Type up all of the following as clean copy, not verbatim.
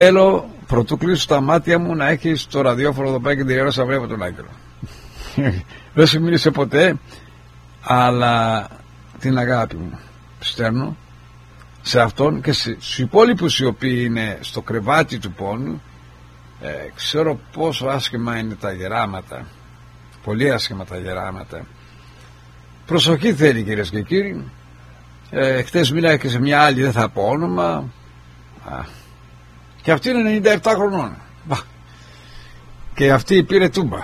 Θέλω πρωτού κλείσω τα μάτια μου να έχεις το ραδιόφωνο εδώ πέρα και την ώρα βλέπω τον Άγγελο. Δεν σου μίλησε ποτέ, αλλά την αγάπη μου στέλνω σε αυτόν και στους υπόλοιπους οι οποίοι είναι στο κρεβάτι του πόνου. Ξέρω πόσο άσχημα είναι τα γεράματα, πολύ άσχημα τα γεράματα. Προσοχή θέλει, κυρίες και κύριοι. Χτες μίλαγα και σε μια άλλη, δεν θα πω όνομα, και αυτή είναι 97 χρονών και αυτή πήρε τούμπα.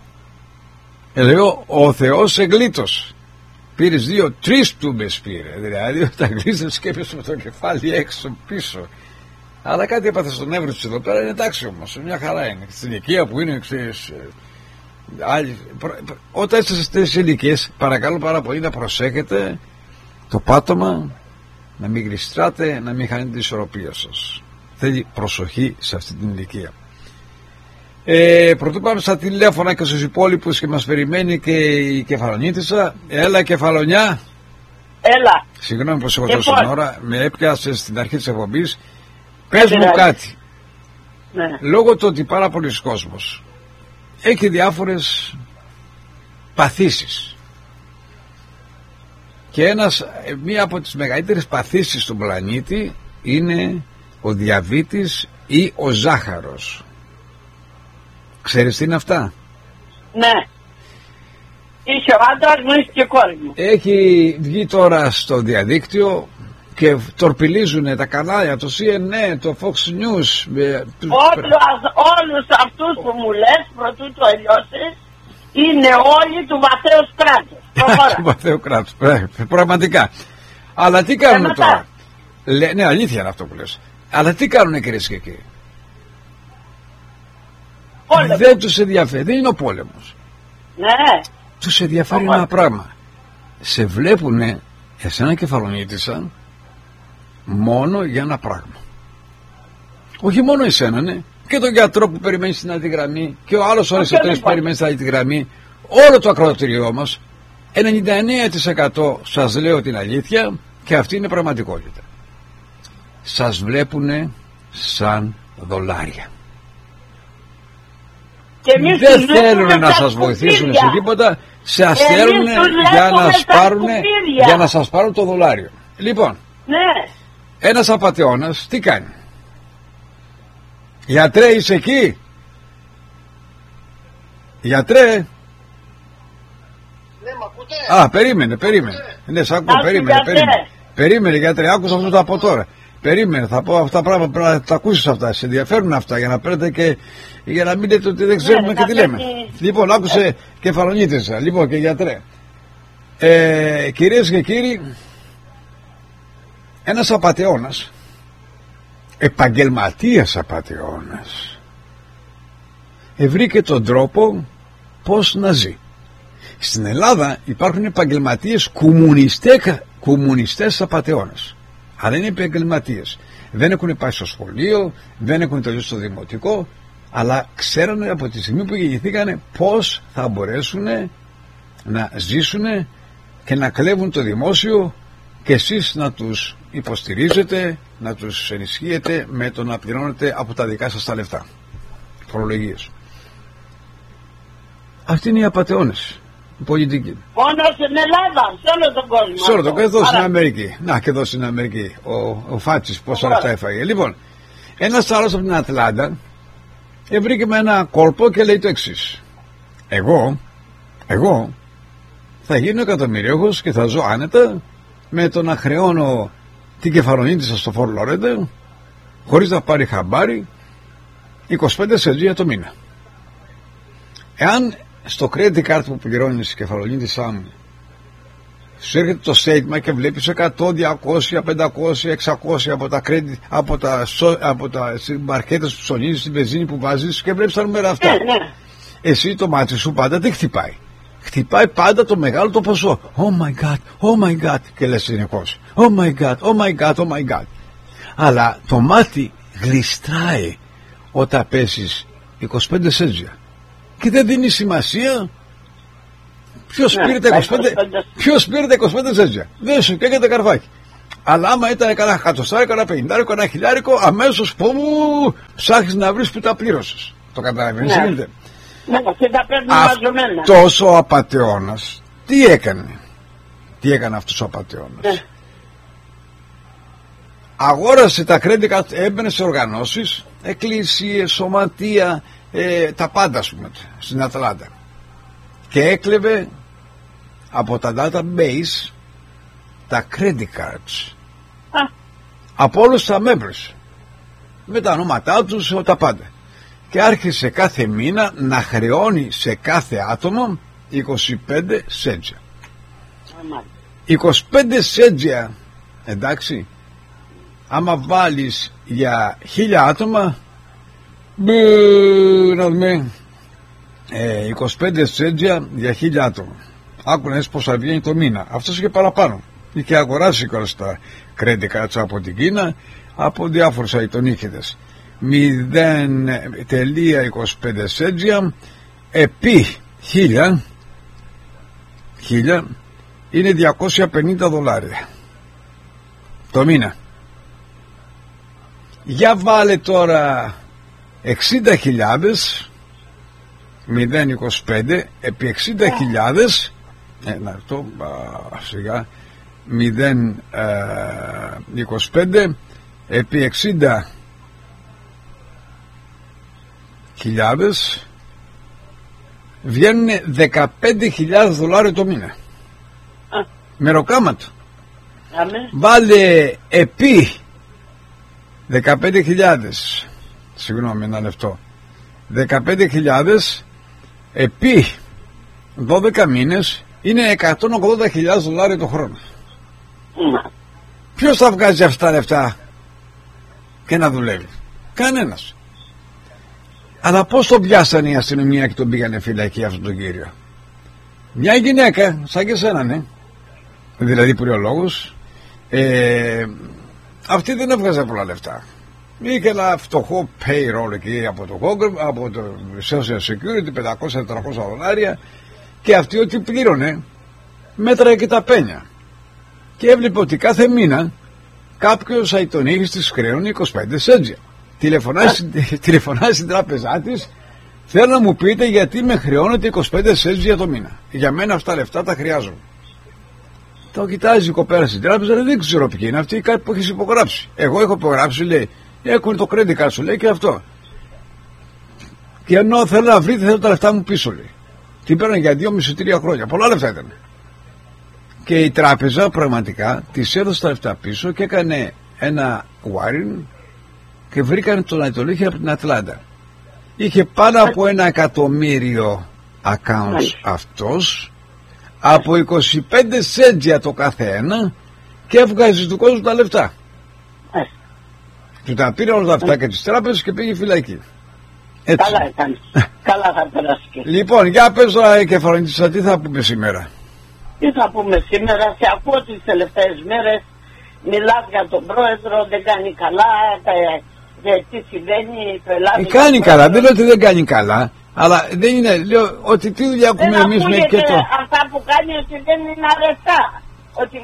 Λέω, ο Θεός εγκλήτως. Πήρες 2-3 τούμπες πήρε, δηλαδή όταν γλίστεψε και έπεσε με το κεφάλι έξω πίσω. Αλλά κάτι έπαθε στον νεύρο του εδώ πέρα, είναι εντάξει όμως, μια χαρά είναι. Στην ηλικία που είναι, ξέρεις, όταν είστε σε τέτοιες ηλικίες, παρακαλώ πάρα πολύ να προσέχετε το πάτωμα, να μην γλιστράτε, να μην χάνετε την ισορροπία σας. Θέλει προσοχή σε αυτή την ηλικία. Πρωτού πάμε στα τηλέφωνα και στους υπόλοιπους και μας περιμένει και η Κεφαλονίτισσα. Έλα, Κεφαλονιά. Έλα. Συγγνώμη που σε έχω τόση ώρα, με έπιασε στην αρχή της εκπομπής. Πες μου κάτι. Ναι. Λόγω του ότι πάρα πολλοί κόσμος έχει διάφορες παθήσεις και μία από τις μεγαλύτερες παθήσεις στον πλανήτη είναι ο διαβήτης ή ο ζάχαρος. Ξέρεις τι είναι αυτά? Ναι. Είσαι ο άντρας μου, είσαι και κόρη μου. Έχει βγει τώρα στο διαδίκτυο και τορπιλίζουν τα κανάλια, το CNN, το Fox News. Όλους αυτούς που μου λες, προτού το αλλιώσεις, είναι όλοι του βαθαίου κράτους. Του βαθαίου κράτους, πραγματικά. Αλλά τι κάνουν τώρα? Ναι, αλήθεια είναι αυτό που λες. Αλλά τι κάνουνε, κυρίες και κύριοι? Δεν τους ενδιαφέρει, δεν είναι ο πόλεμος. Ναι. Τους ενδιαφέρει ένα πράγμα. Σε βλέπουνε εσένα, Κεφαλονίτισσα, μόνο για ένα πράγμα. Όχι μόνο εσένα, ναι. Και τον γιατρό που περιμένει στην άλλη γραμμή και ο άλλος που περιμένει στην άλλη γραμμή. Όλο το ακροατήριό μας, 99% σας λέω την αλήθεια και αυτή είναι πραγματικότητα. Σας βλέπουνε σαν δολάρια. Δεν θέλουν να σας βοηθήσουν σε τίποτα, σας θέλουν για να σας πάρουν το δολάριο. Λοιπόν, ναι. Ένας απατεώνας τι κάνει? Γιατρέ, είσαι εκεί? Γιατρέ? Ναι, μ' ακούτε? Περίμενε. Ναι, σ' ακούω, περίμενε γιατρέ, άκουσα αυτό το από τώρα. Περίμενε, θα πω αυτά πράγματα, πρέπει να τα ακούσεις αυτά, σε ενδιαφέρουν αυτά, για να παίρνετε και για να μην λέτε ότι δεν ξέρουμε και τι λέμε. Λοιπόν, άκουσε Κεφαλονίτισσα, λοιπόν, και γιατρέ. Κυρίες και κύριοι, ένας απατεώνας, επαγγελματίας απατεώνας, βρήκε τον τρόπο πώς να ζει. Στην Ελλάδα υπάρχουν επαγγελματίες κομμουνιστές απατεώνας. Αλλά είναι επαγγελματίες. Δεν έχουν πάει στο σχολείο, δεν έχουν τελειώσει το δημοτικό, αλλά ξέρανε από τη στιγμή που γεννηθήκανε πώς θα μπορέσουν να ζήσουν και να κλέβουν το δημόσιο και εσείς να τους υποστηρίζετε, να τους ενισχύετε με το να πληρώνετε από τα δικά σας τα λεφτά. Φορολογίες. Αυτοί είναι οι απατεώνες. Πολιτική. Μόνο στην Ελλάδα, σε όλο τον κόσμο. Σε όλο τον κόσμο, εδώ στην Αμερική. Να, και εδώ στην Αμερική. Ο Φάτσης πόσα λεφτά έφαγε. Λοιπόν, ένας άλλος από την Ατλάντα βρήκε με ένα κόλπο και λέει το εξής. Εγώ θα γίνω εκατομμυρίουχος και θα ζω άνετα με το να χρεώνω την Κεφαλονίτισσα στο Fort Lauderdale χωρίς να πάρει χαμπάρι 25 σεντ το μήνα. Εάν στο credit card που πληρώνεις, Κεφαλονίτισσά μου, σου έρχεται το statement και βλέπεις 100, 200, 500, 600 από τα μαρκέτες που ψωνίζεις, την βενζίνη που βάζεις και βλέπεις τα νούμερα αυτά. Εσύ το μάτι σου πάντα τι χτυπάει? Χτυπάει πάντα το μεγάλο το ποσό. Oh my god, και λες συνεχώς oh my god. Αλλά το μάτι γλιστράει όταν πέσεις 25 σέντζια και δεν δίνει σημασία ποιος πήρε τα 25 σέντζια. Δεν σου καίγεται καρφάκι. Αλλά άμα ήταν κανένα χατοστάρικο, κανένα πενηντάρικο, κανένα χιλιάρικο, αμέσως ψάχνεις να βρεις που τα πλήρωσες. Το καταλαβαίνεις, ναι. γίνεται. Ναι, και τα παίρνουν μαζωμένα. Αυτός ο απατεώνας τι έκανε? Τι έκανε αυτός ο απατεώνας? Ναι. Αγόρασε τα credit card, έμπαινε σε οργανώσεις, εκκλησίες, σωματεία, τα πάντα, ας πούμε, στην Ατλάντα, και έκλεβε από τα database τα credit cards από όλους τα members, με τα ονόματά τους, τα πάντα, και άρχισε κάθε μήνα να χρεώνει σε κάθε άτομο 25 σέντζια. 25 σέντζια, εντάξει, άμα βάλεις για 1000 άτομα, να δούμε, 25 σέντζια για 1000 άτομα. Άκου να δεις πόσα βγαίνει το μήνα. Αυτός είχε παραπάνω. Είχε αγοράσει κιόλας τα credit cards από την Κίνα, από διάφορους αιτονίχητες. 0,25 σέντζια επί 1000 είναι $250 το μήνα. Για βάλε τώρα 60.000, 0,25 επί 60.000, να το σιγά, 0,25 επί 60.000 βγαίνουν $15.000 το μήνα. Μεροκάματο. Βάλε επί 15.000, συγγνώμη, ένα λεπτό, 15.000 επί 12 μήνες είναι $180.000 το χρόνο. Ποιος θα βγάζει αυτά τα λεφτά και να δουλεύει? Κανένας. Αλλά πώς τον πιάσανε η αστυνομία και τον πήγανε φυλακή αυτόν τον κύριο? Μια γυναίκα σαν και σένα, ναι, δηλαδή πυριολόγος, αυτή δεν έβγαζε πολλά λεφτά. Είχε ένα φτωχό payroll εκεί από το Google, από το Social Security, $500-400, και αυτή ό,τι πλήρωνε μέτραγε και τα πένια, και έβλεπε ότι κάθε μήνα κάποιος αιτονίχης της χρέωνε 25 σέντζια. Τηλεφωνάει στην τράπεζά της, θέλω να μου πείτε γιατί με χρεώνετε 25 σέντζια το μήνα. Για μένα αυτά τα λεφτά τα χρειάζομαι. Το κοιτάζει η κοπέρα στην τράπεζα, δεν ξέρω ποιοι είναι αυτοί, κάτι που έχεις υπογράψει. Εγώ έχω υπογράψει, λέει, έχουν το credit card σου, λέει, και αυτό. Και ενώ θέλω να βρείτε, θέλω τα λεφτά μου πίσω, λέει. Την παίρνανε για 2,5-3 χρόνια. Πολλά λεφτά ήταν. Και η τράπεζα πραγματικά της έδωσε τα λεφτά πίσω και έκανε ένα wiring και βρήκαν τον αιτολήχη από την Ατλάντα. Είχε πάνω από 1 εκατομμύριο accounts αυτός, από 25 σέντζια το καθένα, και έβγαζε του κόσμου τα λεφτά. Του τα πήρε όλα αυτά και τις τράπεζες και πήγε φυλακή. Έτσι. Καλά έκανε. Καλά θα περάσει. Λοιπόν, για πες τώρα, κεφαλονίτησα, τι θα πούμε σήμερα? Τι θα πούμε σήμερα? Σε ακούω τις τελευταίες μέρες, μιλάς για τον πρόεδρο, δεν κάνει καλά, τι συμβαίνει, το Ελλάδα. Κάνει καλά, δεν λέω ότι δεν κάνει καλά, αλλά δεν είναι, λέω ότι τι δουλειά έχουμε εμείς με και το... Αυτά που κάνει ότι δεν είναι αρεστά, ότι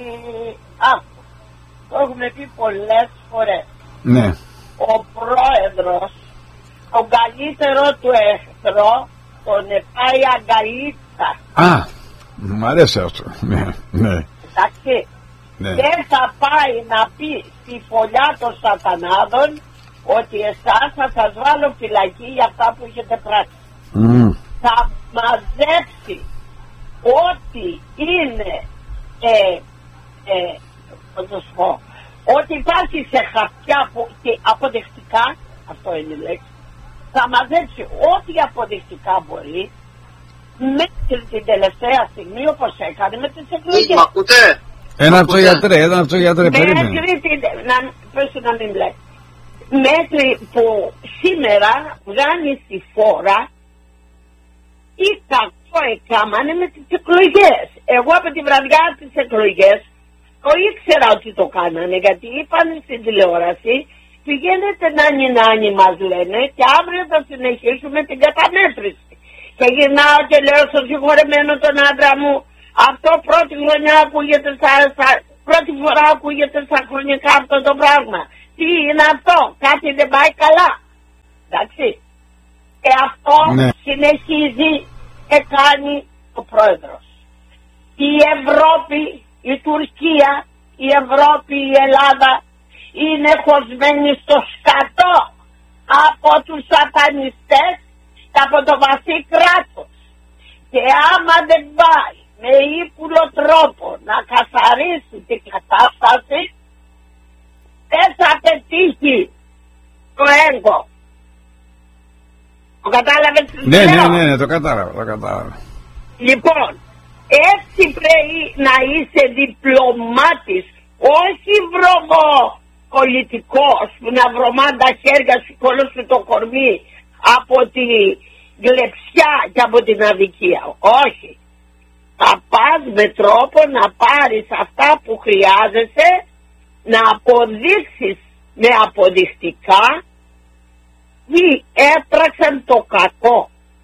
το έχουμε πει πολλές φορές. Ναι. Ο πρόεδρος, τον καλύτερο του εχθρό, τον πάει αγκαλίτσα. Μου αρέσει αυτό. Ναι, ναι. Εντάξει. Ναι. Δεν θα πάει να πει στη φωλιά των σατανάδων ότι εσάς θα σας βάλω φυλακή για αυτά που έχετε πράξει. Θα μαζέψει ό,τι είναι ό,τι υπάρχει σε χαρτιά και αποδεικτικά, αυτό είναι η λέξη, θα μαζέψει ό,τι αποδεικτικά μπορεί μέχρι την τελευταία στιγμή, όπως έκανε με τις εκλογές. Ένα από το γιατρέ, περίμενε. Πες να μην λέει. Μέχρι που σήμερα βγάνει στη φόρα ή κακό έκαναν με τις εκλογές. Εγώ από τη βραδιά τις εκλογές το ήξερα ότι το κάνανε, γιατί είπαν στην τηλεόραση πηγαίνετε νάνι μας λένε και αύριο θα συνεχίσουμε την καταμέτρηση. Και γυρνάω και λέω στο συγχωρεμένο τον άντρα μου, αυτό πρώτη χρονιά ακούγεται Πρώτη φορά ακούγεται στα χρονικά αυτό το πράγμα. Τι είναι αυτό, κάτι δεν πάει καλά. Εντάξει. Και αυτό συνεχίζει και κάνει ο πρόεδρος. Η Ευρώπη, η Τουρκία, η Ευρώπη, η Ελλάδα είναι χωσμένη στο σκατό από τους σατανιστές και από το βαθύ κράτος. Και άμα δεν πάει με ύπουλο τρόπο να καθαρίσει την κατάσταση, δεν θα πετύχει το έργο. Το κατάλαβες? Ναι, το κατάλαβα. Λοιπόν, έτσι πρέπει να είσαι διπλωμάτης, όχι βρωμοπολιτικός που να βρωμάνε τα χέρια σου και όλο σου το κορμί από τη γλεψιά και από την αδικία. Όχι. Θα πας με τρόπο να πάρεις αυτά που χρειάζεσαι, να αποδείξεις με αποδεικτικά τι έπραξαν το κακό.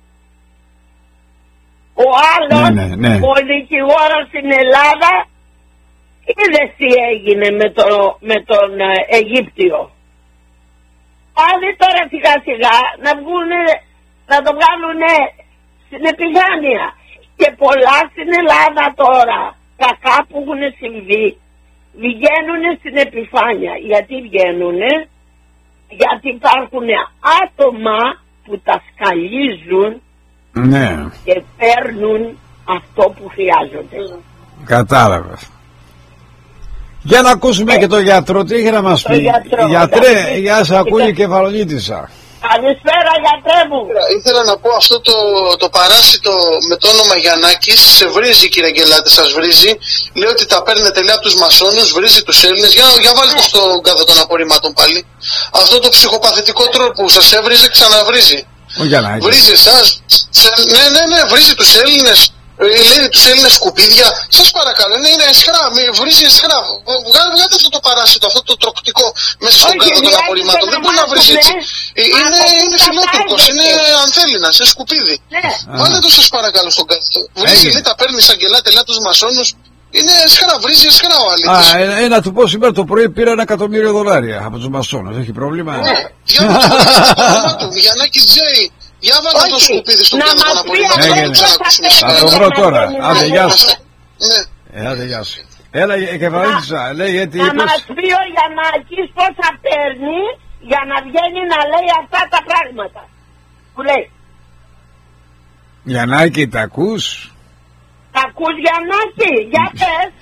Ο άλλος, ο δικηγόρος στην Ελλάδα, είδες τι έγινε με τον Αιγύπτιο. Πάλι τώρα σιγά σιγά να βγουνε, να το βγάλουνε στην επιφάνεια. Και πολλά στην Ελλάδα τώρα, κακά που έχουν συμβεί, βγαίνουνε στην επιφάνεια. Γιατί βγαίνουνε? Γιατί υπάρχουν άτομα που τα σκαλίζουν και παίρνουν αυτό που χρειάζονται. Κατάλαβες. Για να ακούσουμε και τον γιατρό, τι είχε να μας πει. Γιατρέ, γεια σας, ακούει η κεφαλονίτισσα. Καλησπέρα, γιατρέ μου. Ήθελα να πω αυτό το παράσιτο με το όνομα Γιαννάκης. Σε βρίζει, κύριε Αγγελάτη, σας βρίζει. Λέει ότι τα παίρνετε, λέει, από τους μασόνους, βρίζει τους Έλληνες. Για βάλτε στον κάδο των απορριμμάτων πάλι. Αυτό το ψυχοπαθητικό τρόπο που σας έβριζε, ξαναβρίζει. Ο Γιαννάκης. Βρίζει εσάς. Ναι, βρίζει τους Έλληνες. Λέει τους Έλληνες σκουπίδια. Σας παρακαλώ, είναι αισχρά, βρίζει αισχρά. Βγάλετε αυτό το παράσιτο, αυτό το τροκτικό μέσα στον κάδο των απορριμμάτων. Δεν μπορεί να βρίζει έτσι. Είναι φιλότουρκος, είναι ανθέλινας, είναι σκουπίδι. Βάλτε το σας παρακαλώ στον κάδο. Βρίζει, λέει, τα παίρνει σαν γελάτε, λέει, τους μασόνους. Είναι αισχρά, βρίζει αισχρά ο αλήτης. Να του πω σήμερα το πρωί πήρα $1.000.000 από τους μασόνους. Έχει πρόβλημα? Για να το του, Γιαννάκη Τζέι. Για βάλτε το σκουπίδι στον κάδο των απορριμμάτων. Θα το βρω τώρα. Άντε, γεια σου. Άντε, γεια σου. Έλα, κεφαλίτησα, λέει, γιατί να μας πει ο Γιαννάκης πώς θα παίρνει για να βγαίνει να λέει αυτά τα πράγματα που λέει. Γιαννάκη, τα ακούς? Τα ακούς, Γιαννάκη? Για πες.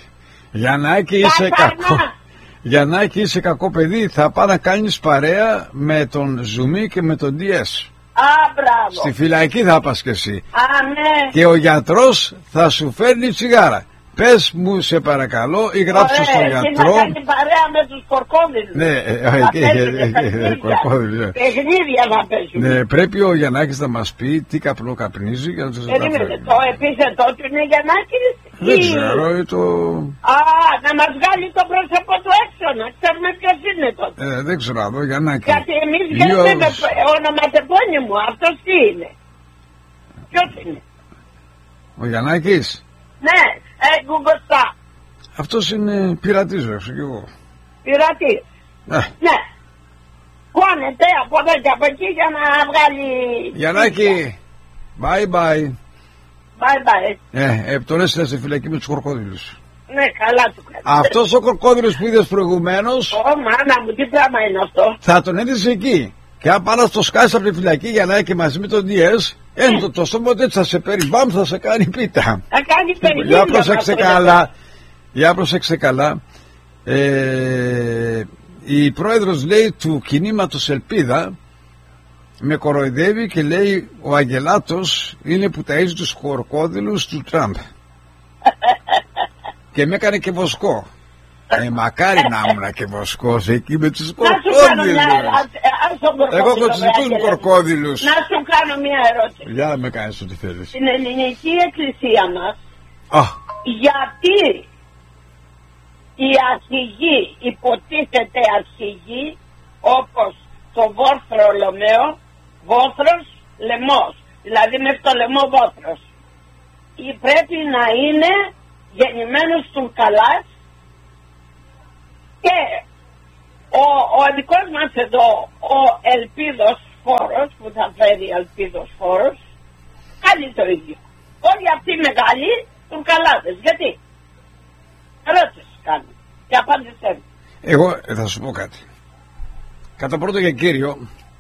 Γιαννάκη, είσαι κακό παιδί. Θα πάω να κάνεις παρέα με τον Ζουμί και με τον DS. Μπράβο. Στη φυλακή θα πας και εσύ. Ναι. Και ο γιατρός θα σου φέρνει τσιγάρα. Πες μου, σε παρακαλώ, ή γράψε στον γιατρό. Θα κάνει παρέα με τους κορκόδηλους. Κορκόδηλους. Παιχνίδια θα παίζουν. Ναι, πρέπει ο Γιαννάκης να μας πει τι καπνό καπνίζει για να τους μεταφέρει. Το επίθετο του είναι Γιαννάκης. Δεν ξέρω, να μας βγάλει το πρόσωπο του έξω, να ξέρουμε ποιος είναι τότε. Δεν ξέρω, εδώ Γιαννάκη. Γιατί εμείς βγαίνουμε με ονοματεπώνυμο, αυτός τι είναι? Ποιος είναι? Ο Γιαννάκης. Ναι, Γκουγκοστά. Αυτός είναι πειρατής, έξω κι εγώ. Πειρατής. Ναι. Κόνεται από εδώ και από εκεί για να βγάλει... Γιαννάκη, bye bye. Bye bye. Τον έστειλα στη φυλακή με τους κορκόδηλους. Ναι, καλά του κάνει. Αυτός ο κορκόδηλος που είδες προηγουμένως... Μάνα μου, τι πράγμα είναι αυτό? Θα τον έδειξε εκεί. Και αν πάνε να το σκάσει από τη φυλακή Γιαννάκη μαζί με τον DS, το στόμα του έτσι θα σε παίρνει, μπαμ, θα σε κάνει πίτα. Θα κάνει περίπου. Για πρόσεξε καλά. Η πρόεδρος, λέει, του κινήματος Ελπίδα με κοροϊδεύει και λέει ο Αγγελάτος είναι που ταΐζει τους κορκόδηλους του Τραμπ. Και με έκανε και βοσκό. Μακάρι να ήμουν και βοσκός εκεί με τους κορκόδηλους. Εγώ έχω τους κορκόδηλους. Να σου κάνω μια ερώτηση. Για να με κάνεις ό,τι θέλεις. Στην ελληνική εκκλησία μας, γιατί οι αρχηγοί, υποτίθεται αρχηγοί, όπως το Βόθρο Λομαίο, Βόθρος Λαιμός, δηλαδή μέχρι το λαιμό Βόθρος, πρέπει να είναι γεννημένος Τουρκαλάς Και ο δικός μας εδώ, ο Ελπίδος Φόρος, που θα φέρει Ελπίδος Φόρος, κάνει το ίδιο. Όλοι αυτοί οι μεγάλοι τουρκαλάδες. Γιατί? Ερώτηση κάνουν και απάντησέ μου. Εγώ θα σου πω κάτι. Κατά πρώτο και κύριο,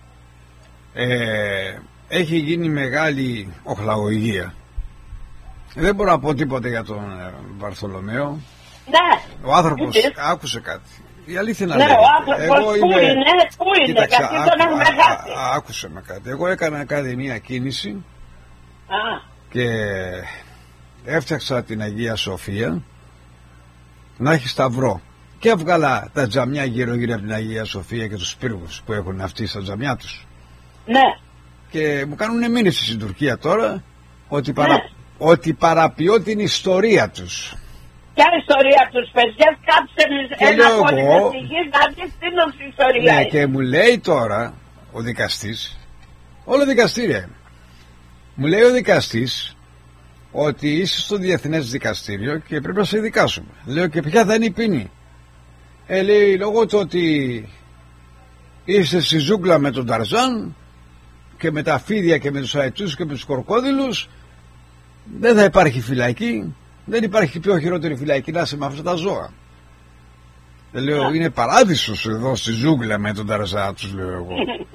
έχει γίνει μεγάλη οχλαγωγία. Δεν μπορώ να πω τίποτα για τον Βαρθολομαίο. Ναι. Ο άνθρωπος άκουσε κάτι. Η αλήθεια είναι ναι, αλήθεια. Ο άνθρωπος πού είναι, κοίταξε, γιατί τον έχουμε χάσει. Άκουσε με κάτι. Εγώ έκανα κάτι μια κίνηση και έφτιαξα την Αγία Σοφία να έχει σταυρό. Και έβγαλα τα τζαμιά γύρω-γύρω από την Αγία Σοφία και τους πύργους που έχουν αυτοί στα τζαμιά τους. Ναι. Και μου κάνουν μήνυση στην Τουρκία τώρα ότι παραποιώ την ιστορία τους. Ποια ιστορία τους πες? Κάψε ένα κόλλημα στη γη να δεις την ιστορία. Ναι, και μου λέει τώρα ο δικαστής, όλα δικαστήρια, μου λέει ο δικαστής ότι είσαι στο Διεθνές Δικαστήριο και πρέπει να σε δικάσουμε. Λέω, και ποια θα είναι η ποινή? Λέει, λόγω του ότι είσαι στη ζούγκλα με τον Ταρζάν και με τα φίδια και με τους αετούς και με τους κορκόδιλους, δεν θα υπάρχει φυλακή. Δεν υπάρχει πιο χειρότερη φυλακή να είσαι με αυτά τα ζώα. Λέω, είναι παράδεισος εδώ στη ζούγκλα με τον Ταρζάν, τους λέω εγώ.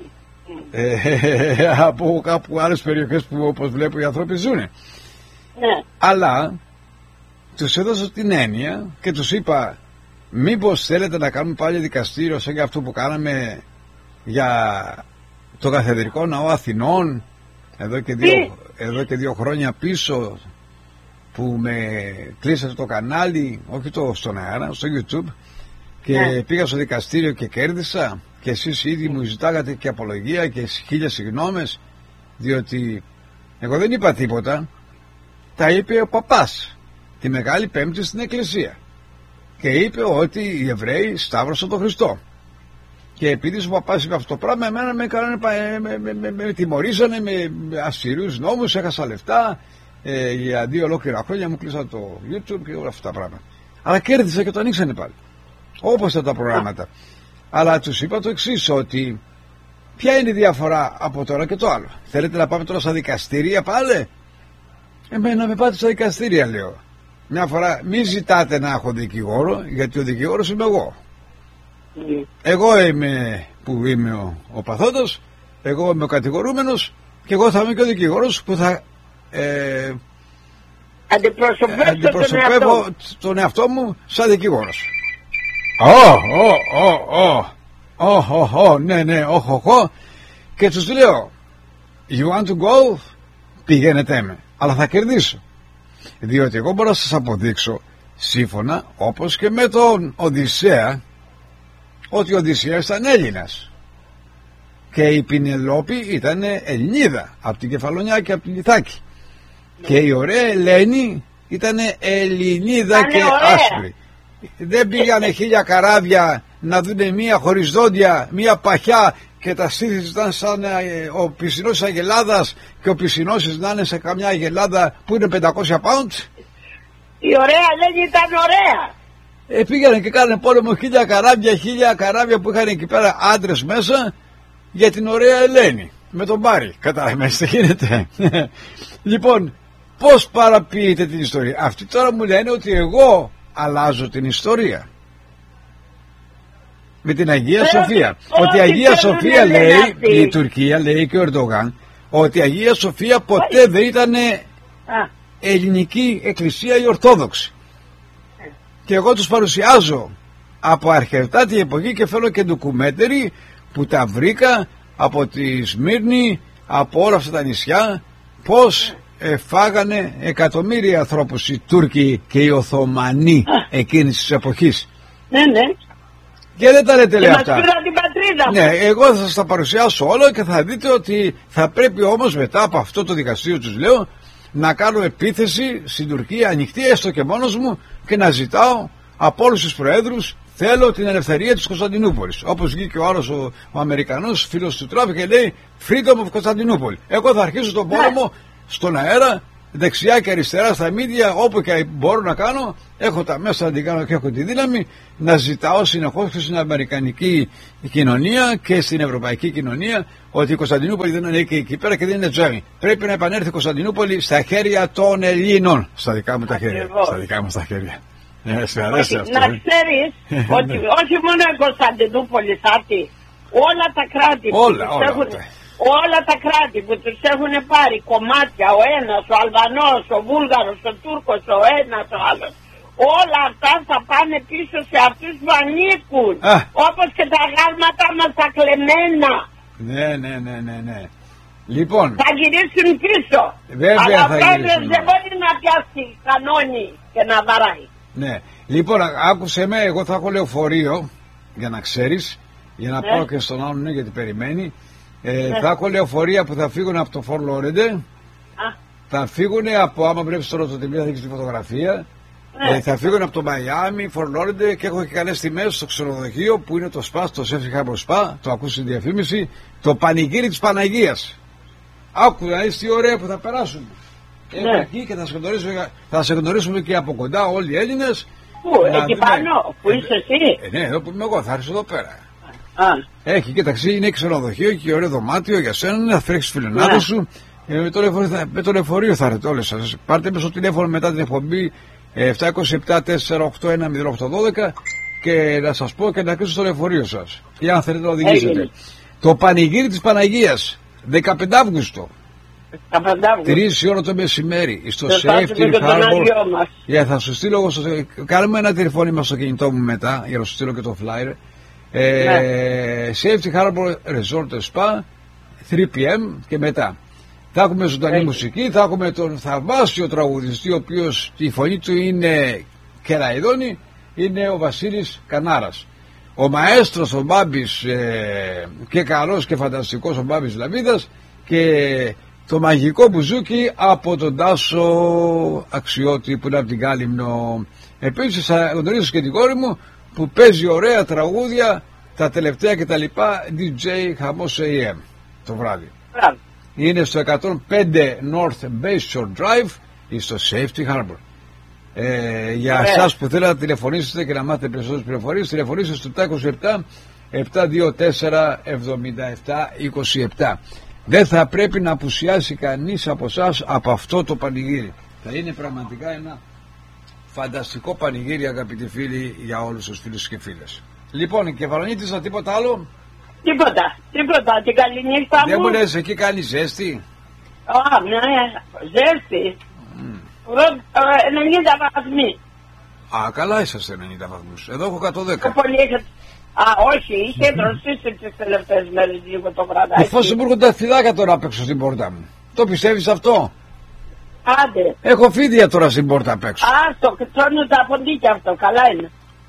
Από κάπου άλλες περιοχές που, όπως βλέπω, οι άνθρωποι ζουν. Ναι. Αλλά τους έδωσα την έννοια και τους είπα, μήπως θέλετε να κάνουμε πάλι δικαστήριο σαν και αυτό που κάναμε για το Καθεδρικό Ναό Αθηνών εδώ και 2 χρόνια πίσω, που με κλείσατε το κανάλι, όχι στον αέρα, στο YouTube, και πήγα στο δικαστήριο και κέρδισα, και εσείς ήδη μου ζητάγατε και απολογία και 1000 συγγνώμες, διότι εγώ δεν είπα τίποτα. Τα είπε ο παπάς τη Μεγάλη Πέμπτη στην Εκκλησία και είπε ότι οι Εβραίοι σταύρωσαν τον Χριστό. Και επειδή ο παπάς είπε αυτό το πράγμα, εμένα με τιμωρήσανε με αυστηρούς νόμους, έχασα λεφτά, για 2 ολόκληρα χρόνια μου κλείσα το YouTube και όλα αυτά τα πράγματα. Αλλά κέρδισα και το ανοίξανε πάλι, όπως τα προγράμματα. Αλλά τους είπα το εξής, ότι ποια είναι η διαφορά από τώρα και το άλλο? Θέλετε να πάμε τώρα στα δικαστήρια πάλι? Εμένα με πάτε στα δικαστήρια, λέω. Μια φορά μην ζητάτε να έχω δικηγόρο, γιατί ο δικηγόρος είμαι εγώ. Εγώ είμαι που είμαι ο παθόντος, εγώ είμαι ο κατηγορούμενος και εγώ θα είμαι και ο δικηγόρος που θα αντιπροσωπεύω τον εαυτό μου σαν δικηγόρος. Ναι, και τους λέω, you want to go? Πηγαίνετε με, αλλά θα κερδίσω, διότι εγώ μπορώ να σας αποδείξω σύμφωνα όπως και με τον Οδυσσέα, ότι ο Οδυσσέας ήταν Έλληνας και η Πινελόπη ήταν Ελληνίδα από την Κεφαλονιά και από την Ηθάκη, και η ωραία Ελένη ήταν Ελληνίδα και άσπρη. Δεν πήγανε 1000 καράβια να δούνε μία χωρίς δόντια, μία παχιά, και τα στήθη ήταν σαν ο πισινός της Αγελάδας και ο πισινός της να είναι σε καμιά Αγελάδα που είναι 500 pounds. Η ωραία Ελένη ήταν ωραία. Πήγανε και κάνανε πόλεμο 1000 καράβια που είχαν εκεί πέρα άντρες μέσα για την ωραία Ελένη με τον Μπάρι. Κατάλαβες τι γίνεται? Λοιπόν, πώς παραποιείτε την ιστορία? Αυτοί τώρα μου λένε ότι εγώ αλλάζω την ιστορία με την Αγία Σοφία. Ότι η Αγία Σοφία, λέει η Τουρκία, λέει και ο Ερντογάν, ότι η Αγία Σοφία ποτέ δεν ήταν ελληνική εκκλησία ή ορθόδοξη. Και εγώ τους παρουσιάζω από αρχαιοτάτη εποχή και φέρνω και ντοκουμένταρι που τα βρήκα από τη Σμύρνη, από όλα αυτά τα νησιά, πως φάγανε εκατομμύρια ανθρώπους οι Τούρκοι και οι Οθωμανοί εκείνης της εποχής. Ναι. Και δεν τα λέτε, λέει, αυτά. Την πατρίδα. Ναι, εγώ θα σας τα παρουσιάσω όλα και θα δείτε ότι θα πρέπει όμως μετά από αυτό το δικαστήριο, τους λέω, να κάνω επίθεση στην Τουρκία ανοιχτή, έστω και μόνος μου, και να ζητάω από όλους τους προέδρους, θέλω την ελευθερία της Κωνσταντινούπολης. Όπως βγήκε ο άλλος ο Αμερικανός φίλος του Τραμπ και λέει freedom of Κωνσταντινούπολη. Εγώ θα αρχίσω τον πόλεμο στον αέρα δεξιά και αριστερά στα μίδια, όπου και μπορώ να κάνω, έχω τα μέσα να την κάνω και έχω τη δύναμη να ζητάω συνεχώς και στην αμερικανική κοινωνία και στην ευρωπαϊκή κοινωνία ότι η Κωνσταντινούπολη δεν είναι εκεί πέρα και δεν είναι τζάμι. Πρέπει να επανέλθει η Κωνσταντινούπολη στα χέρια των Ελλήνων. Στα δικά μου τα χέρια. Στα δικά μου τα χέρια. Να ξέρεις ότι όχι μόνο η Κωνσταντινούπολη θα έρθει, όλα τα κράτη όλα τα κράτη που τους έχουν πάρει κομμάτια, ο ένας, ο Αλβανός, ο Βούλγαρος, ο Τούρκος, ο ένας, ο άλλος, όλα αυτά θα πάνε πίσω σε αυτούς που ανήκουν, όπως και τα γάλματα μας τα κλεμμένα. Ναι. Λοιπόν, θα γυρίσουν πίσω. Βέβαια αλλά θα γυρίσουν. Δεν μπορεί να πιάσει κανόνι και να βαράει. Ναι. Λοιπόν, άκουσε με, εγώ θα έχω λεωφορείο, για να ξέρεις, για να πάω και στον άλλον, γιατί περιμένει. Θα έχω λεωφορεία που θα φύγουν από το Φορ Λόρεντε. Θα φύγουν από, άμα βλέπεις τώρα το τιμίο, θα δείξει τη φωτογραφία. Θα φύγουν από το Μαϊάμι, Φορ Λόρεντε, και έχω και καλές τιμές στο ξενοδοχείο που είναι το ΣΠΑ, το Safety Harbor Spa. Το ακούσει τη διαφήμιση. Το πανηγύρι της Παναγίας. Άκου να δεις τι ωραία που θα περάσουν. Εκεί και θα σε γνωρίσουμε και από κοντά όλοι οι Έλληνες. Πού, εκεί πάνω, που είσαι εσύ? Ναι, εδώ που είμαι εγώ, θα έρθεις εδώ πέρα. Έχει, κοίταξε, είναι ξενοδοχείο και ωραίο δωμάτιο για σένα, θα φρέξεις φιλενάδες σου. Με το λεωφορείο θα έρθετε όλες σας. Πάρτε με στο τηλέφωνο μετά την εκπομπή 727-481-0812 και να σας πω και να κλείσω στο λεωφορείο σας. Ή αν θέλετε να οδηγήσετε. Το πανηγύρι της Παναγίας, 15 Αύγουστο. 3 η ώρα το μεσημέρι στο Safety Harbor. Θα σου στείλω, κάνουμε ένα τηλεφώνημα στο κινητό μου μετά για να σου στείλω και το flyer. Safety Harbor Resort Spa 3 PM και μετά θα έχουμε ζωντανή μουσική, θα έχουμε τον θαυμάσιο τραγουδιστή, ο οποίος η φωνή του είναι κεραϊδόνη, είναι ο Βασίλης Κανάρας. Ο μαέστρος ο Μπάμπης, και καλός και φανταστικός ο Μπάμπης Λαβίδας, και το μαγικό μπουζούκι από τον Τάσο Αξιώτη που είναι από την Κάλυμνο. Επίσης θα γνωρίσω και την κόρη μου που παίζει ωραία τραγούδια τα τελευταία και τα λοιπά, DJ Χαμός AM το βράδυ. Είναι στο 105 North Bayshore Drive ή στο Safety Harbor. Για εσάς που θέλετε να τηλεφωνήσετε και να μάθετε περισσότερες πληροφορίες, τηλεφωνήστε στο 727-724-7727. Δεν θα πρέπει να απουσιάσει κανείς από εσάς από αυτό το πανηγύρι. Θα είναι πραγματικά ένα φανταστικό πανηγύρι, αγαπητοί φίλοι, για όλους τους φίλους και φίλες. Λοιπόν, η Κεφαλονίτισσα, τίποτα άλλο? Τίποτα. Την καληνύχτα μου. Δεν μου λες, εκεί κάνει ζέστη? Ναι, ζέστη. 90 βαθμοί. Καλά είσαστε 90 βαθμούς. Εδώ έχω 110. Όχι, είχε δροσίσει τις τελευταίες μέρες λίγο το βραδάκι. Εφόσον μου έρχονται τα φιδάκια τώρα απ' έξω στην πόρτα μου. Το πιστεύεις αυτό? Άντε. Έχω φίδια τώρα στην πόρτα απ' έξω. Το τρώνε τα ποντίκια αυτό, καλά είναι.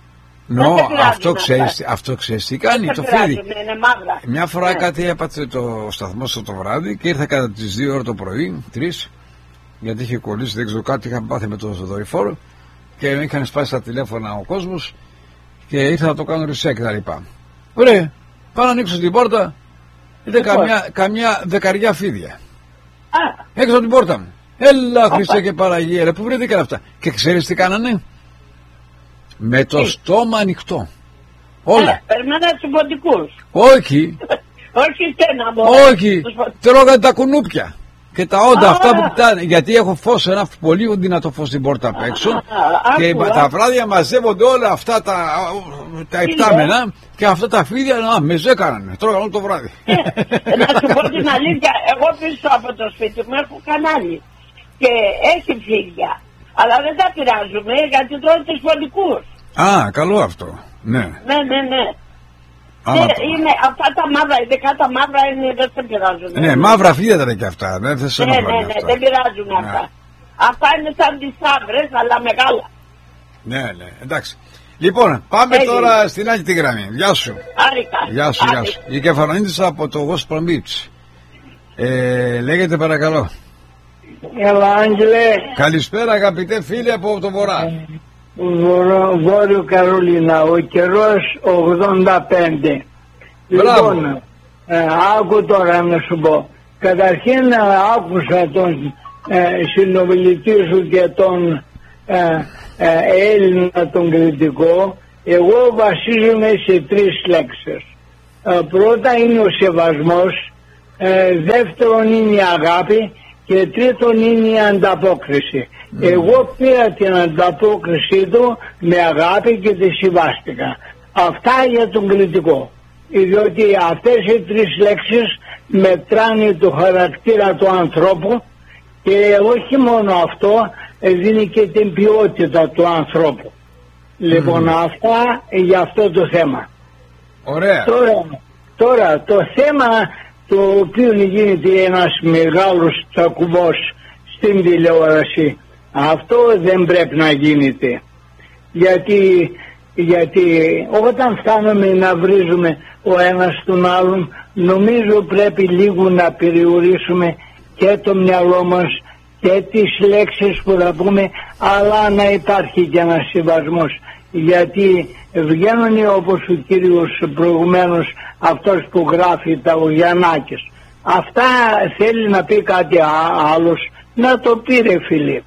Αυτό ξέρεις τι κάνει το φίδι? Είναι μαύρα. Μια φορά κάτι έπαθε το σταθμό στο το βράδυ και ήρθα κατά τις 2 ώρα το πρωί, 3, γιατί είχε κολλήσει, δεν ξέρω κάτι, είχα πάθει με το δορυφόρο και με είχαν σπάσει τα τηλέφωνα ο κόσμος και ήρθα να το κάνω reset και τα λοιπά. Ωραία, πάω να ανοίξω την πόρτα, ήταν καμιά δεκαριά φίδια έξω από την πόρτα μου. Έλα Χριστέ και Παναγία, πού βρεθήκαν αυτά? Και ξέρεις τι κάνανε? Με το στόμα ανοιχτό. Όλα. Περιμέναν τους ποντικούς. Όχι. Όχι στένα μου. Όχι. Τρώγαν τα κουνούπια. Και τα όντα αυτά που κοιτάνε. Γιατί έχω φως, ένα πολύ δυνατό φως στην πόρτα απ' έξω. Και τα βράδια μαζεύονται όλα αυτά τα υπτάμενα. Και αυτά τα φίδια με ζέκαναν. Τρώγαν όλο το βράδυ. Να σου πω την αλήθεια. Εγώ πίσω από το σπίτι μου έχω κανάλι. Και έχει φίδια. Αλλά δεν τα πειράζουμε γιατί τρώνε τους ποντικούς. Καλό αυτό. Ναι. Ναι. Είναι αυτά τα μαύρα, ειδικά τα μαύρα είναι, δεν σε πειράζουν. Ναι, μαύρα φίδια ήταν και αυτά. Ναι, δεν πειράζουν αυτά. Αυτά είναι σαν τις σαύρες, αλλά μεγάλα. Ναι, εντάξει. Λοιπόν, πάμε τώρα στην άλλη τη γραμμή. Γεια σου. Άρικα. Γεια σου. Η Κεφαλονίτισσα από το West Palm Beach. Λέγεται παρακαλώ. Έλα, Άγγελε. Καλησπέρα αγαπητέ φίλε από το Βορρά. Βόρειο Καρολίνα, ο καιρός 85. Λοιπόν, άκου τώρα να σου πω. Καταρχήν άκουσα τον συνομιλητή σου και τον Έλληνα τον κριτικό, εγώ βασίζομαι σε 3 λέξεις. Πρώτα είναι ο σεβασμός, δεύτερον είναι η αγάπη και τρίτον είναι η ανταπόκριση. Εγώ πήρα την ανταπόκριση του με αγάπη και τη συμβάστηκα. Αυτά για τον κριτικό. Διότι αυτές οι 3 λέξεις μετράνε το χαρακτήρα του ανθρώπου και όχι μόνο αυτό, δίνει και την ποιότητα του ανθρώπου. Λοιπόν, αυτά για αυτό το θέμα. Ωραία. Τώρα το θέμα το οποίο γίνεται ένας μεγάλος τσακωμός στην τηλεόραση, αυτό δεν πρέπει να γίνεται. Γιατί όταν φτάνουμε να βρίζουμε ο ένας τον άλλον, νομίζω πρέπει λίγο να περιορίσουμε και το μυαλό μας και τις λέξεις που θα πούμε, αλλά να υπάρχει και ένας συμβασμός. Γιατί βγαίνουν, όπως ο κύριος προηγουμένως, αυτός που γράφει τα ο Γιαννάκης, αυτά θέλει να πει κάτι άλλος, να το πει ρε φίλε.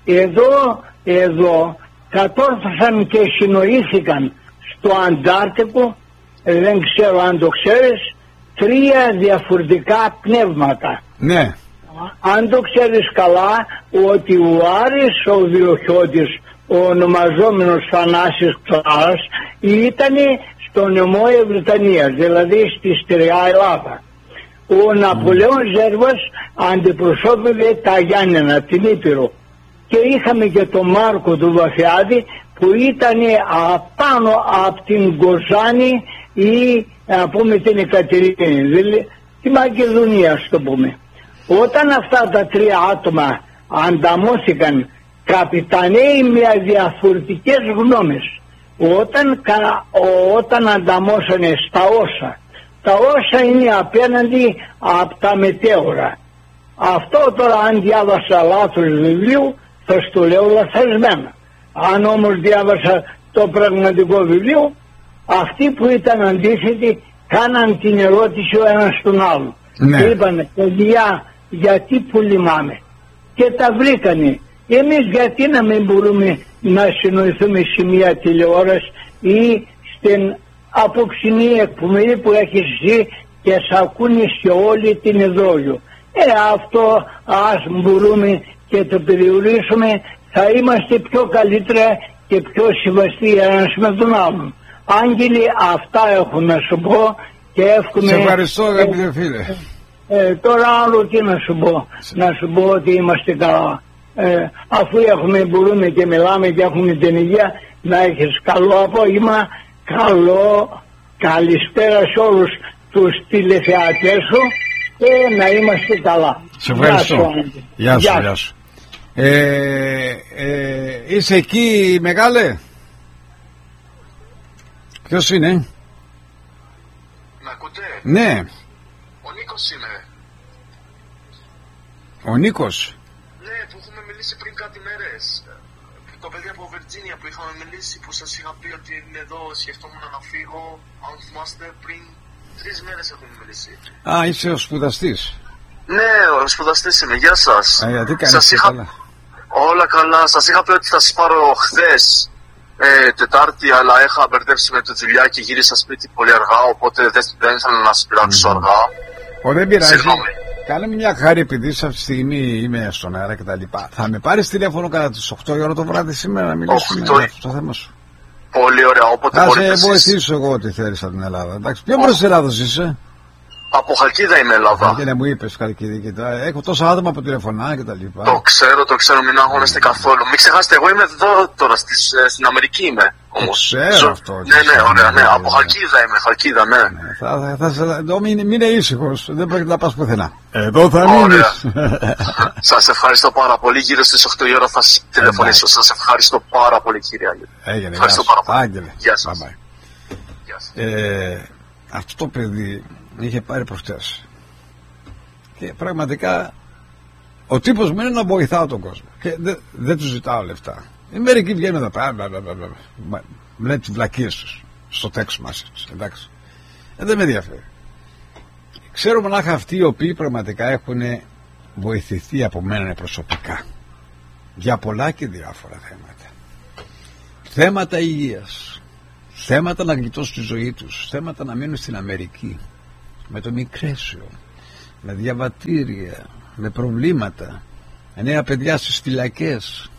Εδώ κατόρθωσαν και συνοήθηκαν στο Αντάρτικο, δεν ξέρω αν το ξέρεις, 3 διαφορετικά πνεύματα. Ναι. Αν το ξέρεις καλά, ότι ο Άρης ο Διοχιώτης, ο ονομαζόμενος Θανάσης Κλάρας, ήταν στο νομό Βρετανίας, δηλαδή στη στερεά Ελλάδα. Ο Ναπολέον Ζέρβας αντιπροσώπευε τα Γιάννενα, την Ήπειρο. Και είχαμε και τον Μάρκο του Βαθιάδη που ήταν απάνω από την Κοζάνη ή να πούμε την Εκατερίνη, δηλαδή τη Μακεδονία στο πούμε. Όταν αυτά τα 3 άτομα ανταμώθηκαν καπιταναίοι με διαφορετικές γνώμες, όταν ανταμώσανε στα όσα, τα όσα είναι απέναντι από τα μετέωρα. Αυτό τώρα αν διάβασα λάθος βιβλίο θα στο λέω λαθασμένα. Αν όμως διάβασα το πραγματικό βιβλίο, αυτοί που ήταν αντίθετοι κάναν την ερώτηση ο ένας στον άλλο. Ναι. Και είπανε, παιδιά, γιατί πουλημάμε? Και τα βρήκανε. Εμείς γιατί να μην μπορούμε να συνοηθούμε σε μια τηλεόραση ή στην απόψινή εκπομπή που έχεις εσύ και σ' ακούνε σε όλη την εδόλιο. Αυτό ας μπορούμε και το περιορίσουμε, θα είμαστε πιο καλύτερα και πιο συμβαστοί ένας με τον άλλον. Άγγελοι, αυτά έχω να σου πω και εύχομαι... Σε ευχαριστώ αγαπητέ φίλε. Τώρα άλλο τι να σου πω? Να σου πω ότι είμαστε καλά. Αφού μπορούμε και μιλάμε και έχουμε την υγεία, να έχεις καλό απόγευμα, καλησπέρα σε όλους τους τηλεθεατές σου και να είμαστε καλά. Σε ευχαριστώ. Γεια σου. Είσαι εκεί μεγάλε? Ποιος είναι? Με ακούτε? Ναι. Ο Νίκος είμαι. Ο Νίκος. Ναι, που έχουμε μιλήσει πριν κάτι μέρες. Το παιδί από Βιρτζίνια που είχαμε μιλήσει, που σας είχα πει ότι είναι εδώ, σκεφτόμουν να φύγω. Αν θυμάστε, πριν 3 μέρες έχουμε μιλήσει. Α, είσαι ο σπουδαστής. Ναι, ο σπουδαστής είμαι. Γεια σας. Γιατί κάνεις καλά? Όλα καλά. Σας είχα πει ότι θα σας πάρω χθες, Τετάρτη, αλλά είχα μπερδέψει με τη δουλειά και γύρισα σπίτι πολύ αργά, οπότε δεν ήθελα να σας πειράξω αργά. Δεν πειράζει. Συγγνώμη. Κάνε μια χάρη, επειδή αυτή τη στιγμή είμαι στον αέρα και τα λοιπά. Θα με πάρεις τηλέφωνο κατά τις 8 η ώρα το βράδυ σήμερα να μιλήσουμε για αυτό το θέμα σου? Πολύ ωραία, όποτε μπορείτε. Θα σε βοηθήσω εγώ ό,τι θέλεις από την Ελλάδα. Εντάξει, ποιο μέρος της Ελλάδος είσαι? Από Χαλκίδα είμαι, Ελλάδα. Και να μου είπες Χαλκίδα και τα... Έχω τόσα άτομα που τηλεφωνά και τα λοιπά. Το ξέρω, μην αγχώνεστε καθόλου. Μην ξεχάσετε, εγώ είμαι εδώ τώρα, στην Αμερική είμαι. Όμως. Ξέρω αυτό. Ναι, ωραία, ναι. Από Χαλκίδα είμαι, Χαλκίδα, ναι. Μην είναι ήσυχος, δεν πρέπει να πας πουθενά. Εδώ θα μείνεις. Σας ευχαριστώ πάρα πολύ. Γύρω στις 8 η ώρα θα σας τηλεφωνήσω. Σας ευχαριστώ πάρα πολύ, κύριε Άγγελε. Έγινε, ευχαριστώ πάρα πολύ. Άγγελε. Γεια σας. Αυτό το παιδί είχε πάρει προχτές και πραγματικά ο τύπος μου είναι να βοηθάω τον κόσμο και δεν του ζητάω λεφτά. Μερικοί βγαίνουν εδώ πέρα, λένε τις βλακίες τους στο text message, εντάξει, δεν με ενδιαφέρει. Ξέρω μονάχα αυτοί οι οποίοι πραγματικά έχουν βοηθηθεί από μένα προσωπικά για πολλά και διάφορα θέματα. Θέματα υγείας, θέματα να γλιτώσουν τη ζωή τους, θέματα να μείνουν στην Αμερική με το μικρέσιο, με διαβατήρια, με προβλήματα, νέα παιδιά στις φυλακές.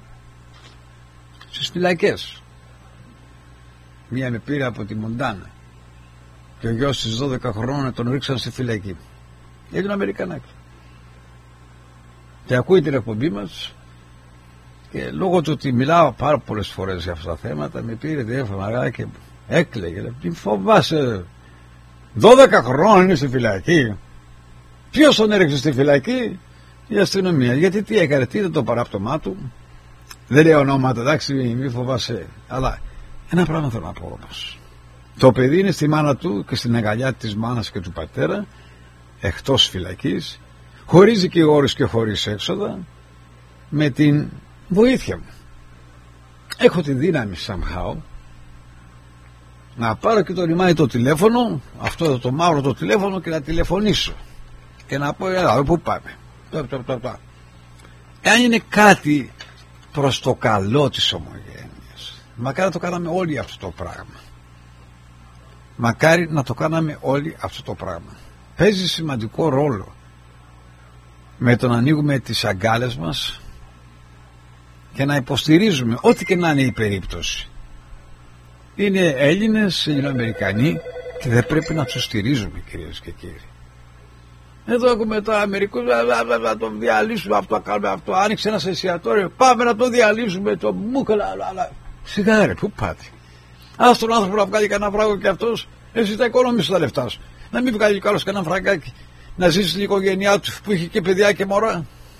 Στις φυλακές. Μία με πήρε από τη Μοντάνα και ο γιος της 12 χρόνων τον ρίξαν στη φυλακή. Έγινε Αμερικανάκι. Και ακούει την εκπομπή μας και λόγω του ότι μιλάω πάρα πολλές φορές για αυτά τα θέματα, με πήρε τηλέφωνο και έκλαιγε. Τι φοβάσαι, 12 χρόνια είναι στη φυλακή. Ποιος τον έριξε στη φυλακή? Η αστυνομία. Γιατί τι έκανε, τι ήταν το παράπτωμά του? Δεν λέει ονόματα, εντάξει, μη φοβάσαι. Αλλά ένα πράγμα θέλω να πω όμως. Το παιδί είναι στη μάνα του και στην αγκαλιά της μάνας και του πατέρα, εκτός φυλακής, χωρίς δικηγόρους και χωρίς έξοδα, με την βοήθεια μου. Έχω τη δύναμη somehow να πάρω και το ρημάδι το τηλέφωνο, αυτό το μαύρο το τηλέφωνο, και να τηλεφωνήσω και να πω έλα, πού πάμε. Εάν είναι κάτι προς το καλό της ομογένειας, μακάρι να το κάναμε όλοι αυτό το πράγμα. Μακάρι να το κάναμε όλοι αυτό το πράγμα. Παίζει σημαντικό ρόλο με το να ανοίγουμε τις αγκάλες μας και να υποστηρίζουμε ό,τι και να είναι η περίπτωση. Είναι Έλληνες, είναι Αμερικανοί και δεν πρέπει να τους στηρίζουμε, κυρίες και κύριοι. Εδώ έχουμε τα Αμερικούς, να το διαλύσουμε αυτό, κάνουμε αυτό, άνοιξε ένα εστιατόριο, πάμε να το διαλύσουμε, το μούκαλα. Σιγά ρε, πού πάτε? Ας τον άνθρωπο να βγάλει κανένα φράγκο και αυτός, εσύ τα οικονομήσεις τα λεφτά σου. Να μην βγάλει κι άλλος κανένα φραγκάκι, να ζήσει στην οικογένειά του που είχε και παιδιά και μωρά.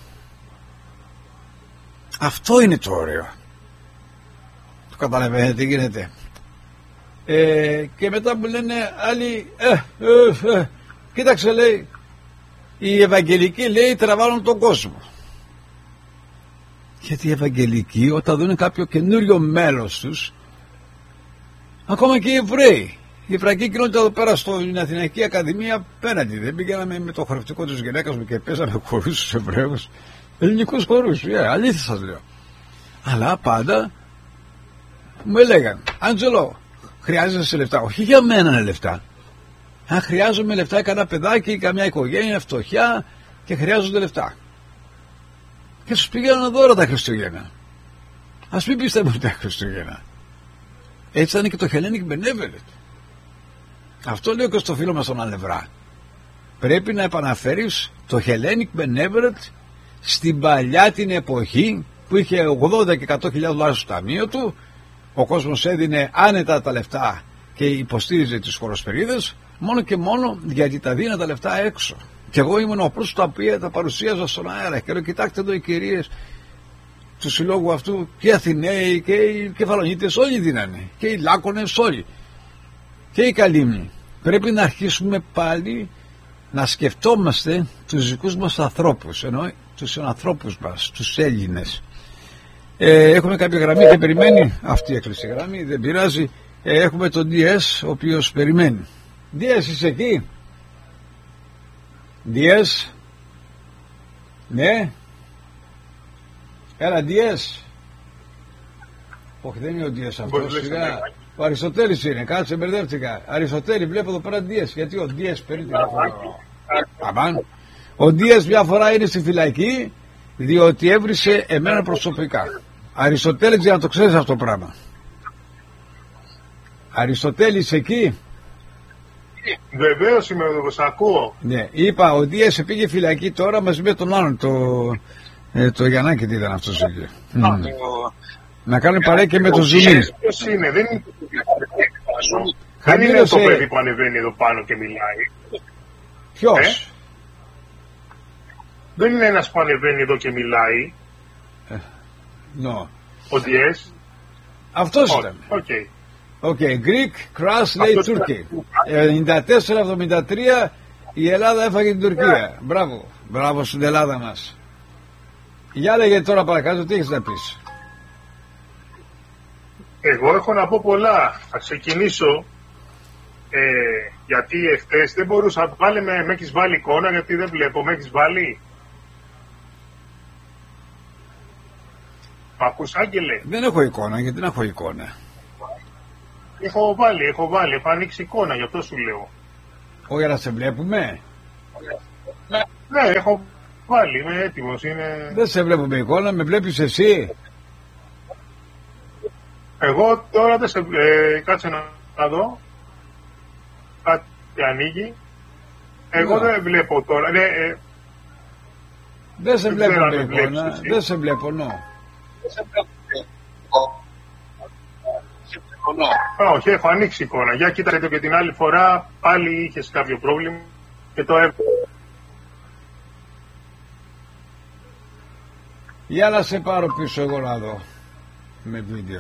Αυτό είναι το ωραίο. Το καταλαβαίνετε τι γίνεται? Και μετά μου λένε άλλοι, κοίταξε, λέει, οι Ευαγγελικοί, λέει, τραβάνουν τον κόσμο. Γιατί οι Ευαγγελικοί όταν δουν κάποιο καινούριο μέλος τους, ακόμα και οι Εβραίοι, η Εβραϊκή κοινότητα εδώ πέρα στην Αθηναϊκή Ακαδημία απέναντι, δεν πήγαμε με το χορευτικό της γυναίκας μου και παίζαμε χορούς στους Εβραίους, ελληνικούς χορούς, αλήθεια σας λέω. Αλλά πάντα μου έλεγαν, Άντζελο, χρειάζεσαι λεφτά? Όχι για μένα είναι λεφτά. Αν χρειάζομαι λεφτά, κανένα παιδάκι ή καμιά οικογένεια φτωχιά και χρειάζονται λεφτά. Και τους πηγαίνουν δώρα τα Χριστούγεννα. Ας μην πιστεύουν τα Χριστούγεννα. Έτσι ήταν και το Hellenic Benevolent. Αυτό λέω και στο φίλο μας τον Αλευρά. Πρέπει να επαναφέρεις το Hellenic Benevolent στην παλιά την εποχή που είχε 80 και 100.000 δολάρια στο ταμείο του, ο κόσμος έδινε άνετα τα λεφτά και υποστήριζε τις χωροσφαιρίδες, μόνο και μόνο γιατί τα δίνα τα λεφτά έξω. Και εγώ ήμουν ο πρώτος τα οποία τα παρουσίαζα στον αέρα και λέω, κοιτάξτε εδώ οι κυρίες του συλλόγου αυτού, και οι Αθηναίοι και οι Κεφαλονίτες, όλοι δίνανε, και οι Λάκωνες, όλοι, και οι Καλύμνοι. Πρέπει να αρχίσουμε πάλι να σκεφτόμαστε τους δικούς μας ανθρώπους, ενώ τους ανθρώπους μας, τους Έλληνες. Έχουμε κάποια γραμμή και περιμένει. Αυτή έκλεισε η γραμμή, δεν πειράζει. Έχουμε τον DS ο οποίος περιμένει. DS, είσαι εκεί? DS? Ναι? Έλα DS. Όχι, δεν είναι ο DS αυτός. Ο Αριστοτέλης είναι, κάτσε, μπερδεύτηκα. Αριστοτέλη, βλέπω εδώ πέρα DS. Γιατί ο DS παίρνει τηλέφωνο. Ο DS μια φορά είναι στη φυλακή διότι έβρισε εμένα προσωπικά. Αριστοτέλη, για να το ξέρεις αυτό το πράγμα. Αριστοτέλη, είσαι εκεί? Βεβαίως είμαι εδώ, σας ακούω. Ναι, είπα, ο Δίας πήγε φυλακή τώρα μαζί με τον άλλον, το Γιαννάκη, τι ήταν αυτός εκεί. Να κάνουμε παρέα και με το Ζουμί. Ποιος είναι, δεν είναι το παιδί που ανεβαίνει εδώ πάνω και μιλάει. Ποιος? Δεν είναι ένας που ανεβαίνει εδώ και μιλάει. No. Ο Διές. Αυτός ήταν. Οκ. Greek Crash λέει Τούρκη. 94-73 η Ελλάδα έφαγε την Τουρκία. Μπράβο. Μπράβο στην Ελλάδα μας. Για λέγε τώρα παρακάτω, τι έχεις να πεις? Εγώ έχω να πω πολλά. Θα ξεκινήσω γιατί εχθές δεν μπορούσα. Με έχεις βάλει εικόνα, γιατί δεν βλέπω. Με έχεις βάλει? Μ' ακούς, Άγγελε? Δεν έχω εικόνα, γιατί να έχω εικόνα. Έχω βάλει, έχω ανοίξει εικόνα, γι' αυτό σου λέω. Όχι, αλλά σε βλέπουμε. Ναι, έχω βάλει, είμαι έτοιμος. Δεν σε βλέπουμε εικόνα, με βλέπεις εσύ. Εγώ τώρα δεν σε... κάτσε να δω. Κάτι ανοίγει. Εγώ δεν βλέπω τώρα. Δεν σε βλέπω εικόνα, δεν σε βλέπω, Όχι, έχω ανοίξει εικόνα. Για κοίταξε το και την άλλη φορά πάλι είχες κάποιο πρόβλημα και το έχω. Για να σε πάρω πίσω εγώ να δω με βίντεο.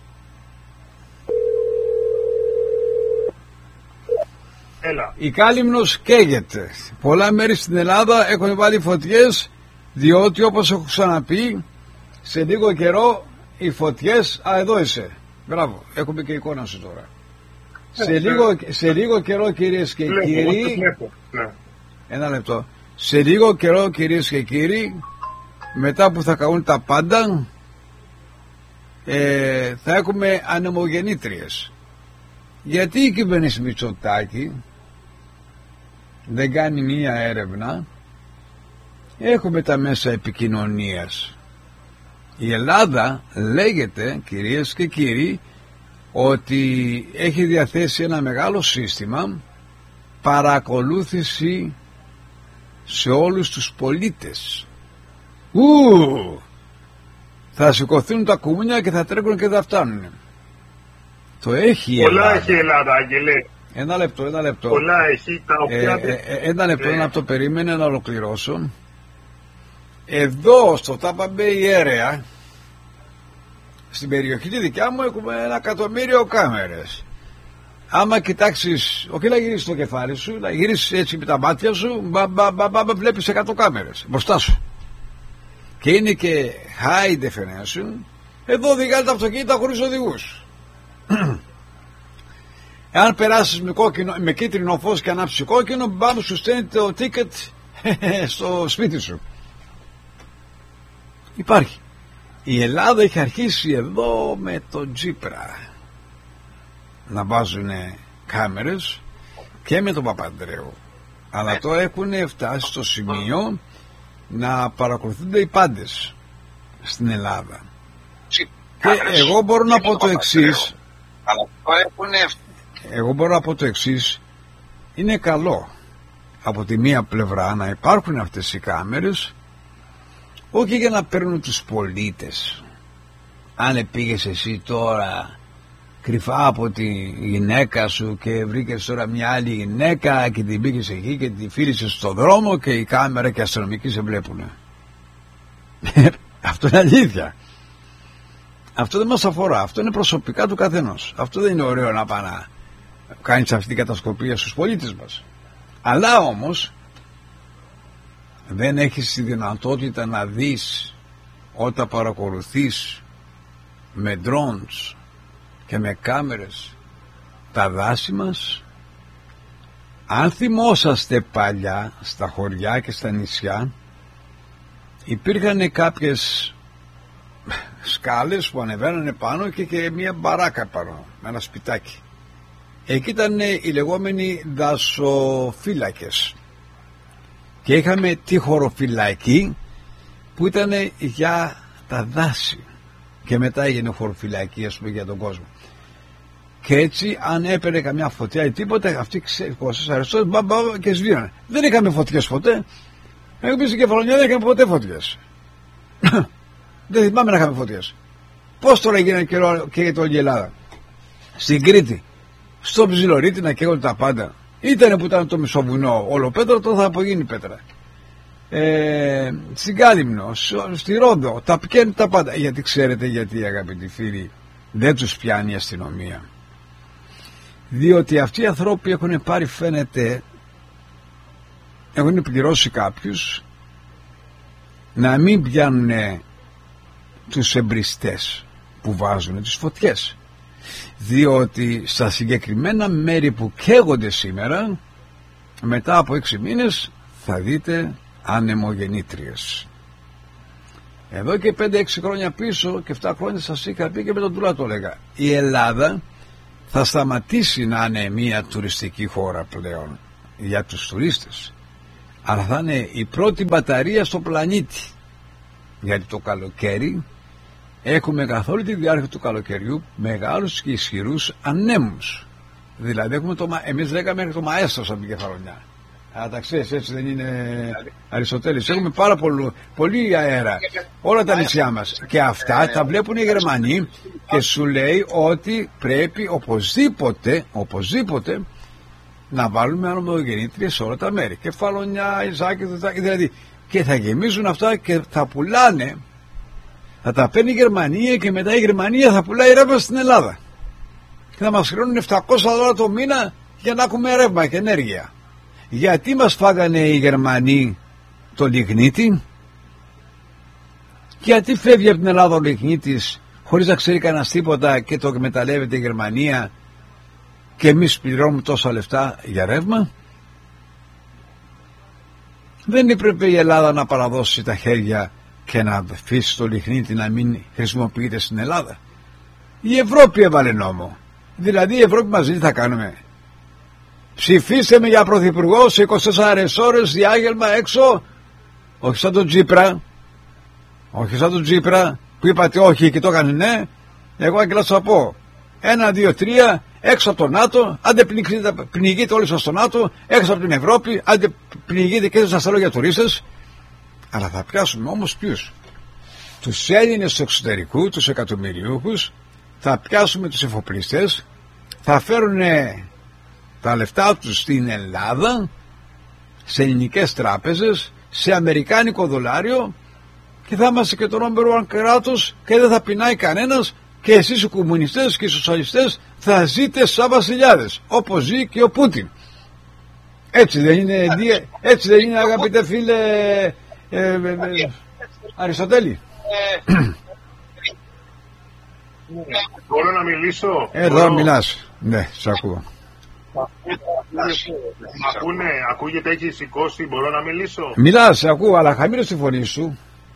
Έλα. Η Κάλυμνος καίγεται. Πολλά μέρη στην Ελλάδα έχουν βάλει φωτιές, διότι όπως έχω ξαναπεί, σε λίγο καιρό οι φωτιές... εδώ είσαι. Μπράβο, έχουμε και εικόνα σου τώρα. Σε λίγο καιρό, κυρίες και κύριοι... Ένα λεπτό. Σε λίγο καιρό, κυρίες και κύριοι, μετά που θα καούν τα πάντα, θα έχουμε ανεμογεννήτριες. Γιατί η κυβέρνηση Μητσοτάκη δεν κάνει μία έρευνα? Έχουμε τα μέσα επικοινωνίας. Η Ελλάδα λέγεται, κυρίες και κύριοι, ότι έχει διαθέσει ένα μεγάλο σύστημα παρακολούθηση σε όλους τους πολίτες. Θα σηκωθούν τα κουμούνια και θα τρέχουν και θα φτάνουν. Το έχει η Ελλάδα. Πολλά έχει η Ελλάδα, Άγγελε. Ένα λεπτό. Πολλά έχει τα οποία... Ένα λεπτό, περίμενε να ολοκληρώσω. Εδώ στο Τάπα Μπέι Έρεα, στην περιοχή τη δικιά μου, έχουμε 1.000.000 κάμερες. Άμα κοιτάξεις, όχι να γυρίσεις το κεφάλι σου, να γυρίσεις έτσι με τα μάτια σου, βλέπεις 100 κάμερες μπροστά σου. Και είναι και high definition. Εδώ οδηγάνε τα αυτοκίνητα χωρίς οδηγούς. Εάν περάσεις με κίτρινο φως και ανάψεις κόκκινο, μπαμ, σου στέλνει το ticket στο σπίτι σου. Υπάρχει. Η Ελλάδα έχει αρχίσει εδώ με τον Τσίπρα να βάζουν κάμερες και με τον Παπανδρέου. Αλλά τώρα έχουν φτάσει στο σημείο να παρακολουθούνται οι πάντες στην Ελλάδα. Και εγώ μπορώ να πω το εξής. Είναι καλό από τη μία πλευρά να υπάρχουν αυτές οι κάμερες, όχι για να παίρνουν τους πολίτες. Αν πήγες εσύ τώρα κρυφά από τη γυναίκα σου και βρήκες τώρα μια άλλη γυναίκα και την πήγες εκεί και την φίλησες στον δρόμο και η κάμερα και οι αστυνομικοί σε βλέπουν. Αυτό είναι αλήθεια. Αυτό δεν μας αφορά. Αυτό είναι προσωπικά του καθενός. Αυτό δεν είναι ωραίο να πάει να κάνεις αυτή την κατασκοπία στους πολίτες μας. Αλλά όμως δεν έχεις τη δυνατότητα να δεις όταν παρακολουθείς με drones και με κάμερες τα δάση μας. Αν θυμόσαστε παλιά στα χωριά και στα νησιά, υπήρχαν κάποιες σκάλες που ανεβαίνανε πάνω και μια μπαράκα πάνω με ένα σπιτάκι. Εκεί ήταν οι λεγόμενοι δασοφύλακες και είχαμε τη χωροφυλακή που ήταν για τα δάση και μετά έγινε χωροφυλακή, ας πούμε, για τον κόσμο. Και έτσι αν έπαιρνε καμιά φωτιά ή τίποτα, αυτοί ξέρεις αριστός και σβήνανε. Δεν είχαμε φωτιές ποτέ. Εγώ στην Κεφαλονιά δεν είχαμε ποτέ φωτιές. Δεν θυμάμαι να είχαμε φωτιές. Πώς τώρα έγινε και όλη η Ελλάδα? Στην Κρήτη, στο Ψιλορίτη να καίγονται τα πάντα. Ήτανε που ήταν το μισοβουνό όλο πέτρα, τώρα θα απογίνει πέτρα. Στην Κάλυμνο, στη Ρόδο, τα πιάνει τα πάντα. Γιατί ξέρετε γιατί, αγαπητοί φίλοι, δεν τους πιάνει η αστυνομία? Διότι αυτοί οι ανθρώποι έχουν πάρει, φαίνεται, έχουν πληρώσει κάποιους να μην πιάνουν τους εμπριστές που βάζουν τις φωτιές. Διότι στα συγκεκριμένα μέρη που καίγονται σήμερα, μετά από 6 μήνες θα δείτε ανεμογεννήτριες. Εδώ και 5-6 χρόνια πίσω και 7 χρόνια σας είχα πει και με τον Τούλα το έλεγα. Η Ελλάδα θα σταματήσει να είναι μια τουριστική χώρα πλέον για τους τουρίστες, αλλά θα είναι η πρώτη μπαταρία στο πλανήτη, γιατί το καλοκαίρι έχουμε καθ' όλη τη διάρκεια του καλοκαιριού μεγάλους και ισχυρούς ανέμους. Δηλαδή έχουμε εμείς λέγαμε μέχρι το Μαέστρο σαν την Κεφαλονιά. Αλλά τα ξέρεις, έτσι δεν είναι, Αριστοτέλης? Έχουμε πάρα πολύ αέρα όλα τα νησιά μας, και αυτά τα βλέπουν οι Γερμανοί και σου λέει ότι πρέπει οπωσδήποτε να βάλουμε ανομογεννήτριες σε όλα τα μέρη, Κεφαλονιά, Ιζάκη, δηλαδή, και θα γεμίζουν αυτά και θα πουλάνε, θα τα παίρνει η Γερμανία και μετά η Γερμανία θα πουλάει ρεύμα στην Ελλάδα και θα μας χρεώνουν $700 το μήνα για να έχουμε ρεύμα και ενέργεια. Γιατί μας φάγανε οι Γερμανοί το λιγνίτη? Γιατί φεύγει από την Ελλάδα ο λιγνίτης χωρίς να ξέρει κανένας τίποτα και το εκμεταλλεύεται η Γερμανία και εμείς πληρώνουμε τόσα λεφτά για ρεύμα? Δεν έπρεπε η Ελλάδα να παραδώσει τα χέρια και να αφήσει το λιγνίτη να μην χρησιμοποιείται στην Ελλάδα? Η Ευρώπη έβαλε νόμο. Δηλαδή η Ευρώπη μαζί τι θα κάνουμε? Ψηφίστε με για πρωθυπουργό σε 24 ώρες διάγελμα έξω, όχι σαν τον Τζίπρα που είπατε όχι και το έκανε ναι. Εγώ Άγγελας θα πω 1, 2, 3 έξω από το ΝΑΤΟ, άντε πνιγείτε όλοι σας στο ΝΑΤΟ, έξω από την Ευρώπη, άντε πνιγείτε και σας θέλω για τουρίστες. Αλλά θα πιάσουμε όμως ποιους? Τους Έλληνες του εξωτερικού, τους εκατομμυριούχους, θα πιάσουμε τους εφοπλιστές, θα φέρουν τα λεφτά τους στην Ελλάδα, σε ελληνικές τράπεζες, σε αμερικάνικο δολάριο, και θα είμαστε και το νούμερο 1 κράτος και δεν θα πεινάει κανένας, και εσείς οι κομμουνιστές και οι σοσιαλιστές θα ζείτε σαν βασιλιάδες, όπως ζει και ο Πούτιν. Έτσι δεν είναι, αγαπητέ φίλε Αριστοτέλη? Μπορώ να μιλήσω? Εδώ μιλάς. Ναι, σ' ακούω. Ακούγεται, έχει σηκώσει, μπορώ να μιλήσω? Μιλάς, ακούω, αλλά χαμήλωσε τη φωνή σου.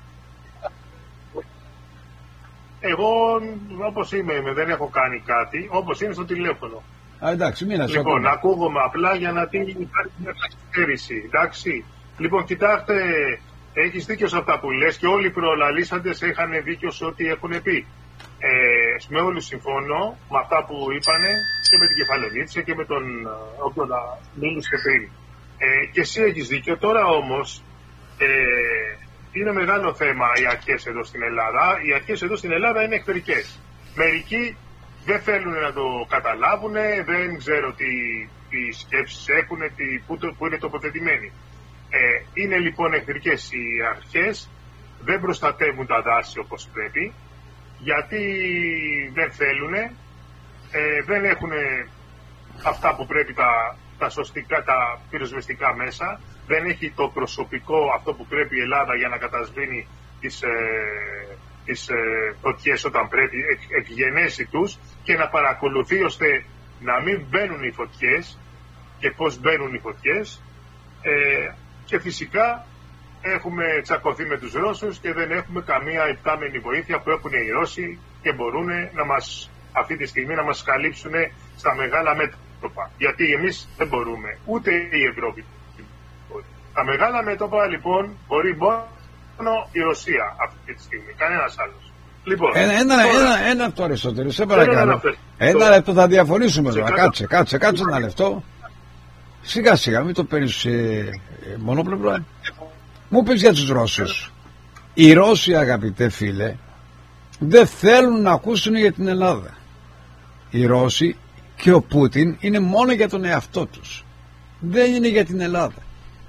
Εγώ όπως είμαι, δεν έχω κάνει κάτι, όπως είναι στο τηλέφωνο. Εντάξει, μείνας. Λοιπόν, ακούγομαι απλά για να υπάρχει μια καθυστέρηση, εντάξει. Λοιπόν, κοιτάξτε, έχεις δίκιο σε αυτά που λες και όλοι οι προλαλήσαντες είχαν δίκιο σε ό,τι έχουν πει. Με όλους συμφωνώ με αυτά που είπανε και με την Κεφαλονίτσα και με τον όποιον μίλησε πριν. Και εσύ έχεις δίκιο. Τώρα όμως είναι μεγάλο θέμα οι αρχές εδώ στην Ελλάδα. Οι αρχές εδώ στην Ελλάδα είναι εχθρικές. Μερικοί δεν θέλουν να το καταλάβουν, δεν ξέρω τι σκέψεις έχουν, που είναι τοποθετημένοι. Είναι λοιπόν εχθρικές οι αρχές, δεν προστατεύουν τα δάση όπως πρέπει, γιατί δεν θέλουν, δεν έχουν αυτά που πρέπει τα σωστικά, τα πυροσβεστικά μέσα, δεν έχει το προσωπικό αυτό που πρέπει η Ελλάδα για να κατασβήνει τις φωτιές όταν πρέπει, εκγενέσει τους, και να παρακολουθεί ώστε να μην μπαίνουν οι φωτιές και πώς μπαίνουν οι φωτιές. Και φυσικά έχουμε τσακωθεί με τους Ρώσους και δεν έχουμε καμία υπτάμενη βοήθεια που έχουν οι Ρώσοι και μπορούν να μας, αυτή τη στιγμή, να μας καλύψουν στα μεγάλα μέτωπα. Γιατί εμείς δεν μπορούμε, ούτε η Ευρώπη. Τα μεγάλα μέτωπα λοιπόν μπορεί μόνο η Ρωσία αυτή τη στιγμή, κανένας άλλος. Λοιπόν, ένα αυτό, Αριστοτέλη, σε παρακαλώ. Ένα λεπτό θα διαφωνήσουμε τώρα. Κάτσε ένα λεπτό. Σιγά σιγά, μην το παίρνεις μονόπλευρο. Μου πεις για τους Ρώσους. Οι Ρώσοι, αγαπητέ φίλε, δεν θέλουν να ακούσουν για την Ελλάδα. Οι Ρώσοι και ο Πούτιν είναι μόνο για τον εαυτό τους. Δεν είναι για την Ελλάδα.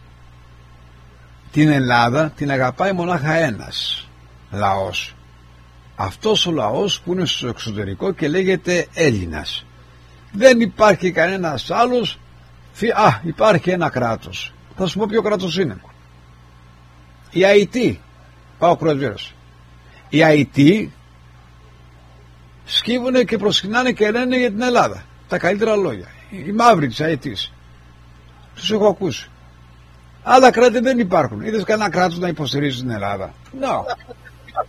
Την Ελλάδα την αγαπάει μονάχα ένας λαός. Αυτός ο λαός που είναι στο εξωτερικό και λέγεται Έλληνας. Δεν υπάρχει κανένας άλλος. Υπάρχει ένα κράτος. Θα σου πω ποιο κράτος είναι. Η Αϊτή. Πάω κρουαζιέρας. Οι Αϊτή σκύβουνε και προσκυνάνε και λένε για την Ελλάδα τα καλύτερα λόγια. Οι μαύροι της Αϊτής. Τους έχω ακούσει. Άλλα κράτη δεν υπάρχουν. Είδες κανένα κράτος να υποστηρίζει την Ελλάδα? No.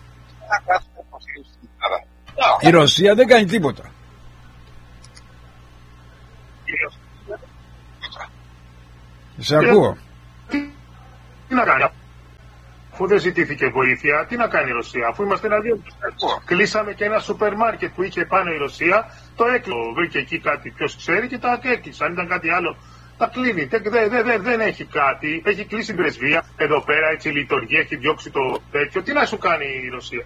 Η Ρωσία δεν κάνει τίποτα. Σε ακούω. Τι να κάνει, αφού δεν ζητήθηκε βοήθεια, τι να κάνει η Ρωσία, αφού είμαστε εναντίον του. Κλείσαμε και ένα σούπερ μάρκετ που είχε πάνω η Ρωσία, το έκλεινε, βρήκε εκεί κάτι ποιος ξέρει και τα έκλεισε. Αν ήταν κάτι άλλο, τα κλείνει. Δεν έχει κάτι. Έχει κλείσει την πρεσβεία εδώ πέρα, έτσι λειτουργεί, έχει διώξει το τέτοιο. Τι να σου κάνει η Ρωσία.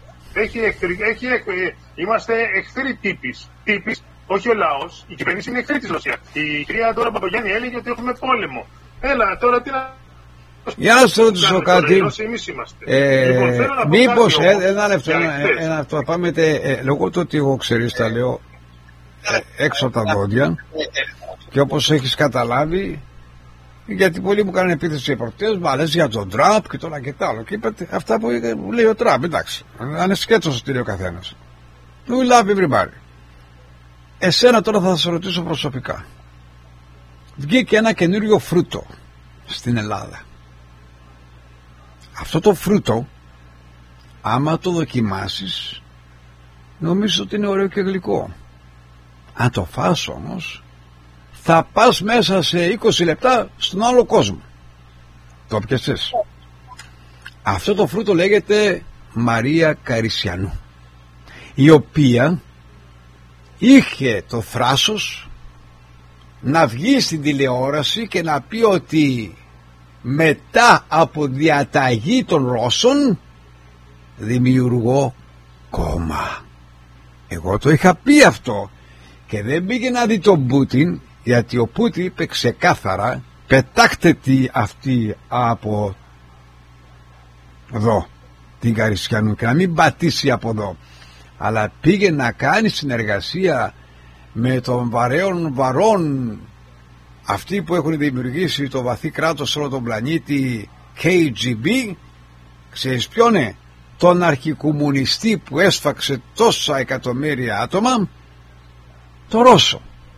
Είμαστε εχθροί τύπης, όχι ο λαός. Η κυβέρνηση είναι εχθρή της Ρωσίας. Η κυρία τώρα Παπαγιάννη έλεγε ότι έχουμε πόλεμο. Έλα τώρα τι να. Για να σας ρωτήσω κάτι. Μήπως ένα λεπτό πάμε, λόγω του ότι εγώ ξέρεις τα λέω έξω από τα δόντια και όπως έχεις καταλάβει, γιατί πολλοί μου κάνουν επίθεση προχτές, μα λες για τον Τραμπ και τώρα και τ' άλλο, και είπατε αυτά που λέει ο Τραμπ, εντάξει, αν είναι σκέτσος τι λέει ο καθένας. We love everybody. Εσένα τώρα θα σας ρωτήσω προσωπικά. Βγήκε ένα καινούριο φρούτο στην Ελλάδα. Αυτό το φρούτο, άμα το δοκιμάσεις, νομίζω ότι είναι ωραίο και γλυκό. Αν το φας όμως, θα πας μέσα σε 20 λεπτά στον άλλο κόσμο. Το πιασες. Αυτό το φρούτο λέγεται Μαρία Καρισιανού, η οποία είχε το θράσος να βγει στην τηλεόραση και να πει ότι μετά από διαταγή των Ρώσων δημιουργώ κόμμα. Εγώ το είχα πει αυτό και δεν πήγε να δει τον Πούτιν, γιατί ο Πούτιν είπε ξεκάθαρα πετάχτε αυτή από εδώ την Καρισιανού και να μην πατήσει από εδώ, αλλά πήγε να κάνει συνεργασία με τον βαρών αυτοί που έχουν δημιουργήσει το βαθύ κράτος σε όλο τον πλανήτη, KGB. Ξέρεις ποιον είναι? Τον αρχικομμουνιστή που έσφαξε τόσα εκατομμύρια άτομα, το Ρώσο.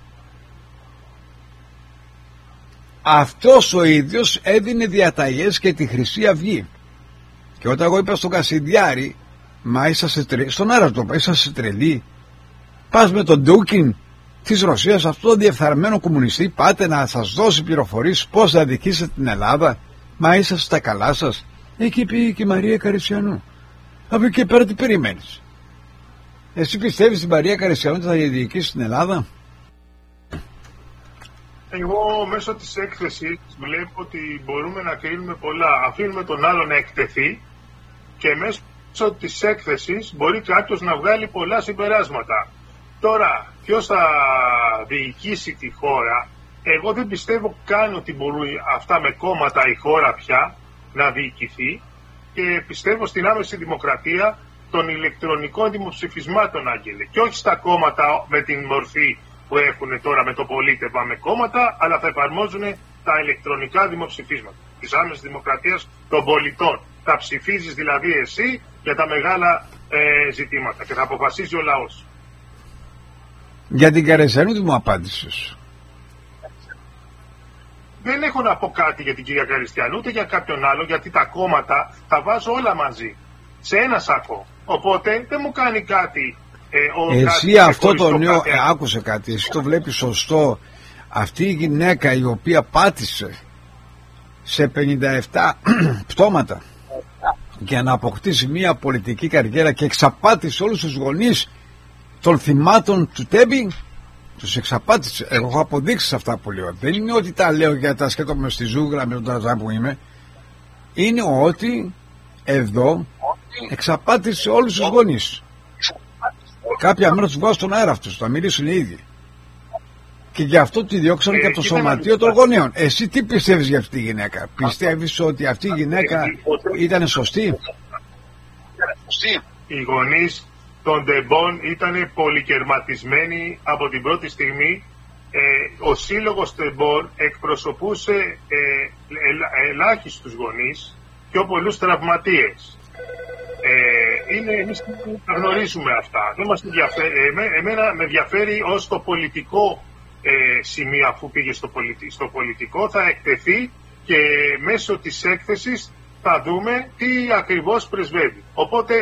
Αυτός ο ίδιος έδινε διαταγές και τη Χρυσή Αυγή. Και όταν εγώ είπα στον Κασιδιάρη, μα είσαστε τρελοί, στον Άρα το είπα, είσαστε τρελοί, πας με τον Ντούκιν της Ρωσίας, αυτό το διεφθαρμένο κομμουνιστή, πάτε να σας δώσει πληροφορίες πώς θα δικήσετε την Ελλάδα, μα είσαστε στα καλά σας? Εκεί πήγε και η Μαρία Καρισιανού. Από εκεί πέρα τι περιμένεις? Εσύ πιστεύεις την Μαρία Καρισιανού θα διεκδικήσει την Ελλάδα? Εγώ μέσω της έκθεσης βλέπω ότι μπορούμε να κρίνουμε πολλά. Αφήνουμε τον άλλον να εκτεθεί και μέσω της έκθεσης μπορεί κάποιος να βγάλει πολλά συμπεράσματα. Τώρα, ποιος θα διοικήσει τη χώρα? Εγώ δεν πιστεύω καν ότι μπορεί αυτά με κόμματα η χώρα πια να διοικηθεί, και πιστεύω στην άμεση δημοκρατία των ηλεκτρονικών δημοψηφισμάτων, Άγγελε, και όχι στα κόμματα με την μορφή που έχουν τώρα με το πολίτευμα με κόμματα, αλλά θα εφαρμόζουν τα ηλεκτρονικά δημοψηφίσματα της άμεσης δημοκρατίας των πολιτών. Θα ψηφίζεις δηλαδή εσύ για τα μεγάλα ζητήματα και θα αποφασίζει ο λαός. Για την Καρισιανού τι μου απάντησες? Δεν έχω να πω κάτι για την κυρία Καριστιανού ούτε για κάποιον άλλο, γιατί τα κόμματα τα βάζω όλα μαζί σε ένα σάκο. Οπότε δεν μου κάνει κάτι. Εσύ αυτό το νέο, άκουσε κάτι, εσύ το βλέπεις σωστό? Αυτή η γυναίκα η οποία πάτησε σε 57 πτώματα για να αποκτήσει μια πολιτική καριέρα και εξαπάτησε όλους τους γονείς των θυμάτων του Τέμπη, τους εξαπάτησε. Εγώ έχω αποδείξει σε αυτά που λέω. Δεν είναι ότι τα λέω για τα σκέτομαι στη ζούγκλα με τον ταζά που είμαι. Είναι ότι εδώ εξαπάτησε όλους τους γονείς. Κάποια μέρα τους βγάζω στον αέρα αυτούς, θα μιλήσουν οι ίδιοι. Και γι' αυτό τη διώξανε και από το σωματείο των γονέων. Εσύ τι πιστεύεις για αυτή τη γυναίκα? Πιστεύεις ότι αυτή η γυναίκα ήταν σωστή? Οι γονείς των Ντεμπών ήταν πολυκερματισμένοι από την πρώτη στιγμή. Ο σύλλογος Ντεμπών εκπροσωπούσε ελάχιστους γονείς, πιο πολλούς τραυματίες. Εμείς τα γνωρίζουμε αυτά. Δεν μας ενδιαφέρει. Εμένα με ενδιαφέρει ως το πολιτικό σημείο, αφού πήγε στο πολιτικό θα εκτεθεί και μέσω της έκθεσης θα δούμε τι ακριβώς πρεσβεύει. Οπότε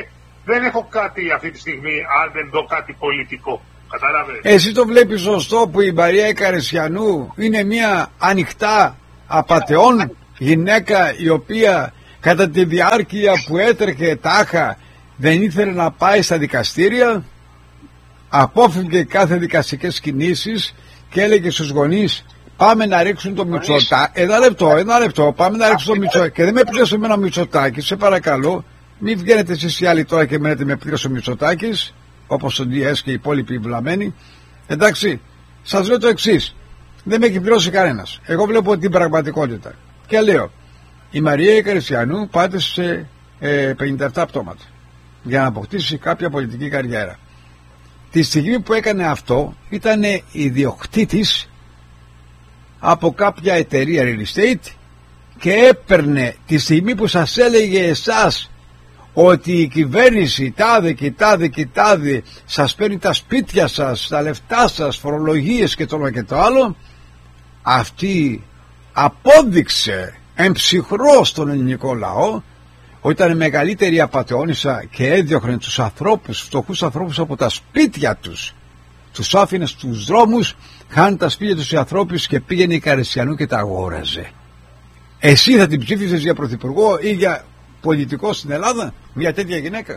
Δεν έχω κάτι αυτή τη στιγμή, αν δεν δω κάτι πολιτικό. Κατάλαβε. Εσύ το βλέπεις σωστό που η Μαρία Ικαρισιανού είναι μια ανοιχτά απατεών γυναίκα, η οποία κατά τη διάρκεια που έτρεχε τάχα δεν ήθελε να πάει στα δικαστήρια, απόφυγε κάθε δικαστικές κινήσεις και έλεγε στους γονείς, πάμε να ρίξουν το Μητσοτάκη. Ένα λεπτό, πάμε να ρίξουν το Μητσοτάκη. Και δεν με πλήρωσε εμένα ο Μητσοτάκης, σε παρακαλώ, μην βγαίνετε εσείς οι άλλοι τώρα και μένετε με πλήρωσε ο Μητσοτάκης, όπως ο DS και οι υπόλοιποι βλαμμένοι. Εντάξει, σας λέω το εξής, δεν με έχει πληρώσει κανένας. Εγώ βλέπω την πραγματικότητα και λέω, η Μαρία Ικαρισιανού πάτησε 57 πτώματα για να αποκτήσει κάποια πολιτική καριέρα. Τη στιγμή που έκανε αυτό ήταν ιδιοκτήτης από κάποια εταιρεία real estate και έπαιρνε τη στιγμή που σας έλεγε εσάς ότι η κυβέρνηση τάδε και τάδε σας παίρνει τα σπίτια σας, τα λεφτά σας, φορολογίες και το ένα και το άλλο, αυτή απόδειξε εμψυχρό στον ελληνικό λαό ότι ήταν μεγαλύτερη απατεώνισσα και έδιωχνε τους ανθρώπους, φτωχούς ανθρώπους από τα σπίτια τους άφηνε στους δρόμους, χάνει τα σπίτια τους οι ανθρώπους και πήγαινε η Ικαρισιανού και τα αγόραζε. Εσύ θα την ψήφισες για πρωθυπουργό ή για πολιτικό στην Ελλάδα, μια τέτοια γυναίκα?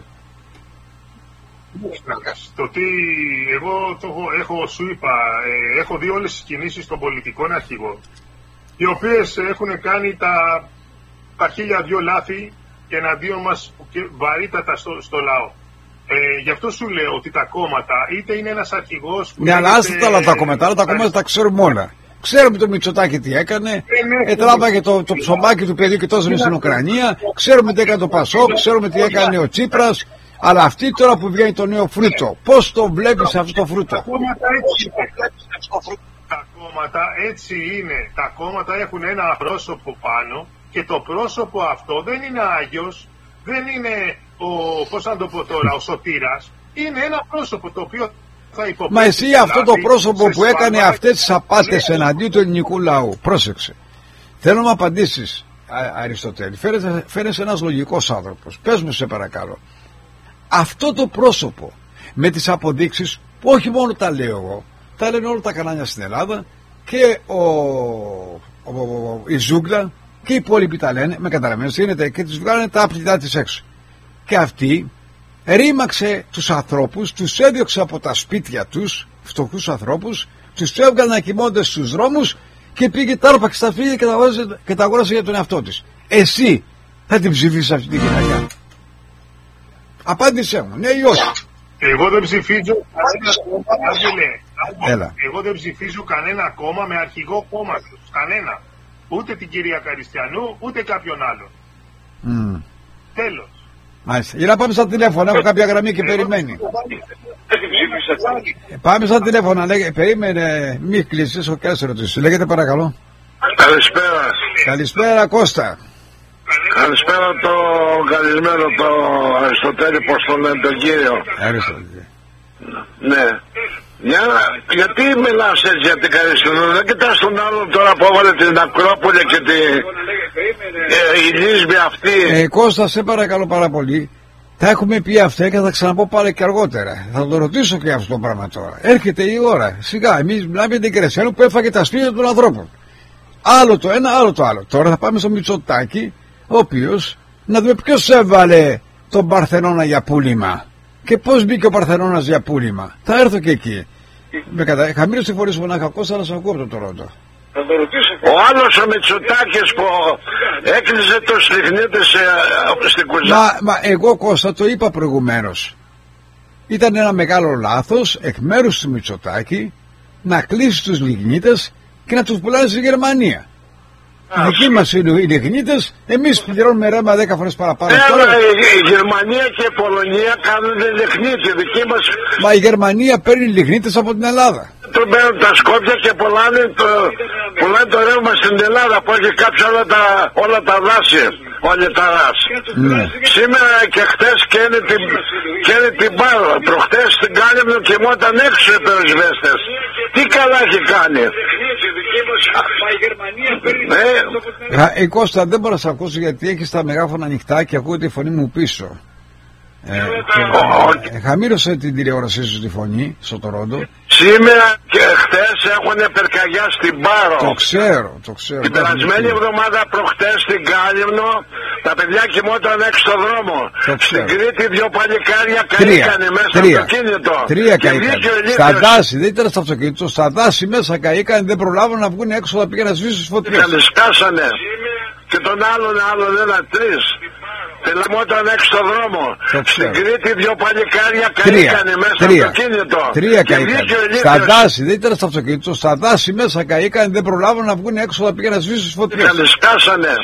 Το ότι εγώ σου είπα, έχω δει όλες τις κινήσεις των πολιτικών αρχηγών, οι οποίες έχουν κάνει τα 1002 λάθη και εναντίον μας βαρύτατα στο λαό. Γι' αυτό σου λέω ότι τα κόμματα, είτε είναι ένας αρχηγός που... Ναι, αλλά άστε όλα τα κόμματα, αλλά τα κόμματα τα ξέρουμε όλα. Ξέρουμε το Μητσοτάκη τι έκανε, τράβαγε το ψωμάκι του παιδιού και το έζωνε στην Ουκρανία, ξέρουμε τι έκανε το Πασόκ, ξέρουμε τι έκανε ο Τσίπρας, αλλά αυτή τώρα που βγαίνει το νέο φρούτο, πώς το βλέπεις αυτό το φρούτο? Τα κόμματα έτσι είναι. Τα κόμματα έχουν ένα πρόσωπο πάνω και το πρόσωπο αυτό δεν είναι Άγιος, δεν είναι πώς να το πω τώρα, ο σωτήρας. Είναι ένα πρόσωπο το οποίο θα υποπέσει. Μα εσύ αυτό το πρόσωπο που έκανε αυτές τις απάτες εναντίον του ελληνικού λαού, πρόσεξε. Θέλω να απαντήσεις, Αριστοτέλη. Φαίνεσαι ένας λογικός άνθρωπος. Πες μου σε παρακαλώ. Αυτό το πρόσωπο με τις αποδείξεις που όχι μόνο τα λέω εγώ, τα λένε όλα τα κανάλια στην Ελλάδα και η Ζούγκλα και οι υπόλοιποι τα λένε, με καταλαβαίνεις, γίνεται και τις βγάλανε τα άπλητά της έξω. Και αυτή ρήμαξε τους ανθρώπους, τους έδιωξε από τα σπίτια τους, φτωχούς ανθρώπους, τους έβγαλε να κοιμώνται στους δρόμους και πήγε τάρπαξε στα φύλλα και τα αγόρασε για τον εαυτό της. Εσύ θα την ψηφίσεις αυτή τη γυναίκα? Απάντησέ μου, ναι ή όχι? Εγώ δεν ψηφίζω Έλα. Εγώ δεν ψηφίζω κανένα κόμμα με αρχηγό κόμμα τους. Κανένα. Ούτε την κυρία Καριστιανού, ούτε κάποιον άλλον. Τέλος. Μάλιστα. Για να πάμε στα τηλέφωνα, έχω κάποια γραμμή και περιμένει. Πάμε στα τηλέφωνα, περίμενε, μη κλείσεις, ο Κέσσερ ρωτήσεις. Λέγεται παρακαλώ. Καλησπέρα. Καλησπέρα Κώστα. Καλησπέρα το καλησμένο το Αριστοτέλη, πώς το λένε τον κύριο. Αριστοτέλη. Ναι. Γιατί μιλάς έτσι για την Καριστιανού? Δεν κοιτάς τον άλλον τώρα που έβαλε την Ακρόπολη και η λύσμη αυτή. Κώστα, σε παρακαλώ πάρα πολύ. Τα έχουμε πει αυτά και θα ξαναπώ πάλι και αργότερα. Θα το ρωτήσω και αυτό το πράγμα τώρα. Έρχεται η ώρα. Σιγά, εμείς μιλάμε για την Καριστιανού που έφαγε τα σπίτια των ανθρώπων. Άλλο το ένα, άλλο το άλλο. Τώρα θα πάμε στο Μητσοτάκη, ο οποίος, να δούμε ποιος έβαλε τον Παρθενώνα για πούλημα και πώς μπήκε ο Παρθενώνας για πούλημα. Θα έρθω και εκεί. Χαμήλωσε τη φορές μονάχα Κώστα, αλλά σε ακούω από το Τορόντο. Ο άλλος ο Μητσοτάκης που έκλεισε τους λιχνίτες στην κουζίνα. Μα εγώ Κώστα το είπα προηγουμένως. Ήταν ένα μεγάλο λάθος εκ μέρους του Μητσοτάκη να κλείσει τους λιχνίτες και να τους πουλάει στη Γερμανία. Οι δικοί μας οι λιχνίτες, εμείς πληρώνουμε ρέμα 10 φορές παραπάνω. Η Γερμανία και η Πολωνία κάνουν λιχνίτες, οι δικοί μας. Μα η Γερμανία παίρνει λιχνίτες από την Ελλάδα. Τον παίρνουν τα Σκόπια και πουλάνε το ρεύμα στην Ελλάδα που έχει κάψει όλα τα δάση. Όλοι τα δάση. Ναι. Σήμερα και χτες και είναι την Πάρο. Προχτές στην Κάλυμνο κοιμόταν έξω οι πυροσβέστες. Τι καλά έχει κάνει. Κώστα, δεν μπορώ να σε ακούσω γιατί έχεις τα μεγάφωνα ανοιχτά και ακούω τη φωνή μου πίσω. Χαμήλωσε την τηλεόρασή σου τη φωνή στο Τορόντο. Σήμερα και χθες έχουν πυρκαγιά στην Πάρο. Το ξέρω. Την περασμένη εβδομάδα προχτές στην Κάλυμνο τα παιδιά κοιμόταν έξω στο δρόμο. Στην Κρήτη 2 παλικάρια καήκανε μέσα στο αυτοκίνητο. 3 καήκανε. Στα δάση, δεν ήταν στο αυτοκίνητο, στα δάση μέσα καήκανε, δεν προλάβουν να βγουν έξω, θα πήγαν να σβήσουν τις φωτιές. Σκάσανε. Και τον άλλον ένα 3. Τελεμόταν έξω στο δρόμο. Στην Κρήτη 2 παλικάρια καήκανε μέσα στο αυτοκίνητο. 3 καήκανε. Στα δάση, δεν ήταν στο αυτοκίνητο, στα δάση μέσα καήκανε, δεν προλάβουν να βγουν έξω, θα πήγαν να σβήσουν τις φωτιές. Σκάσανε.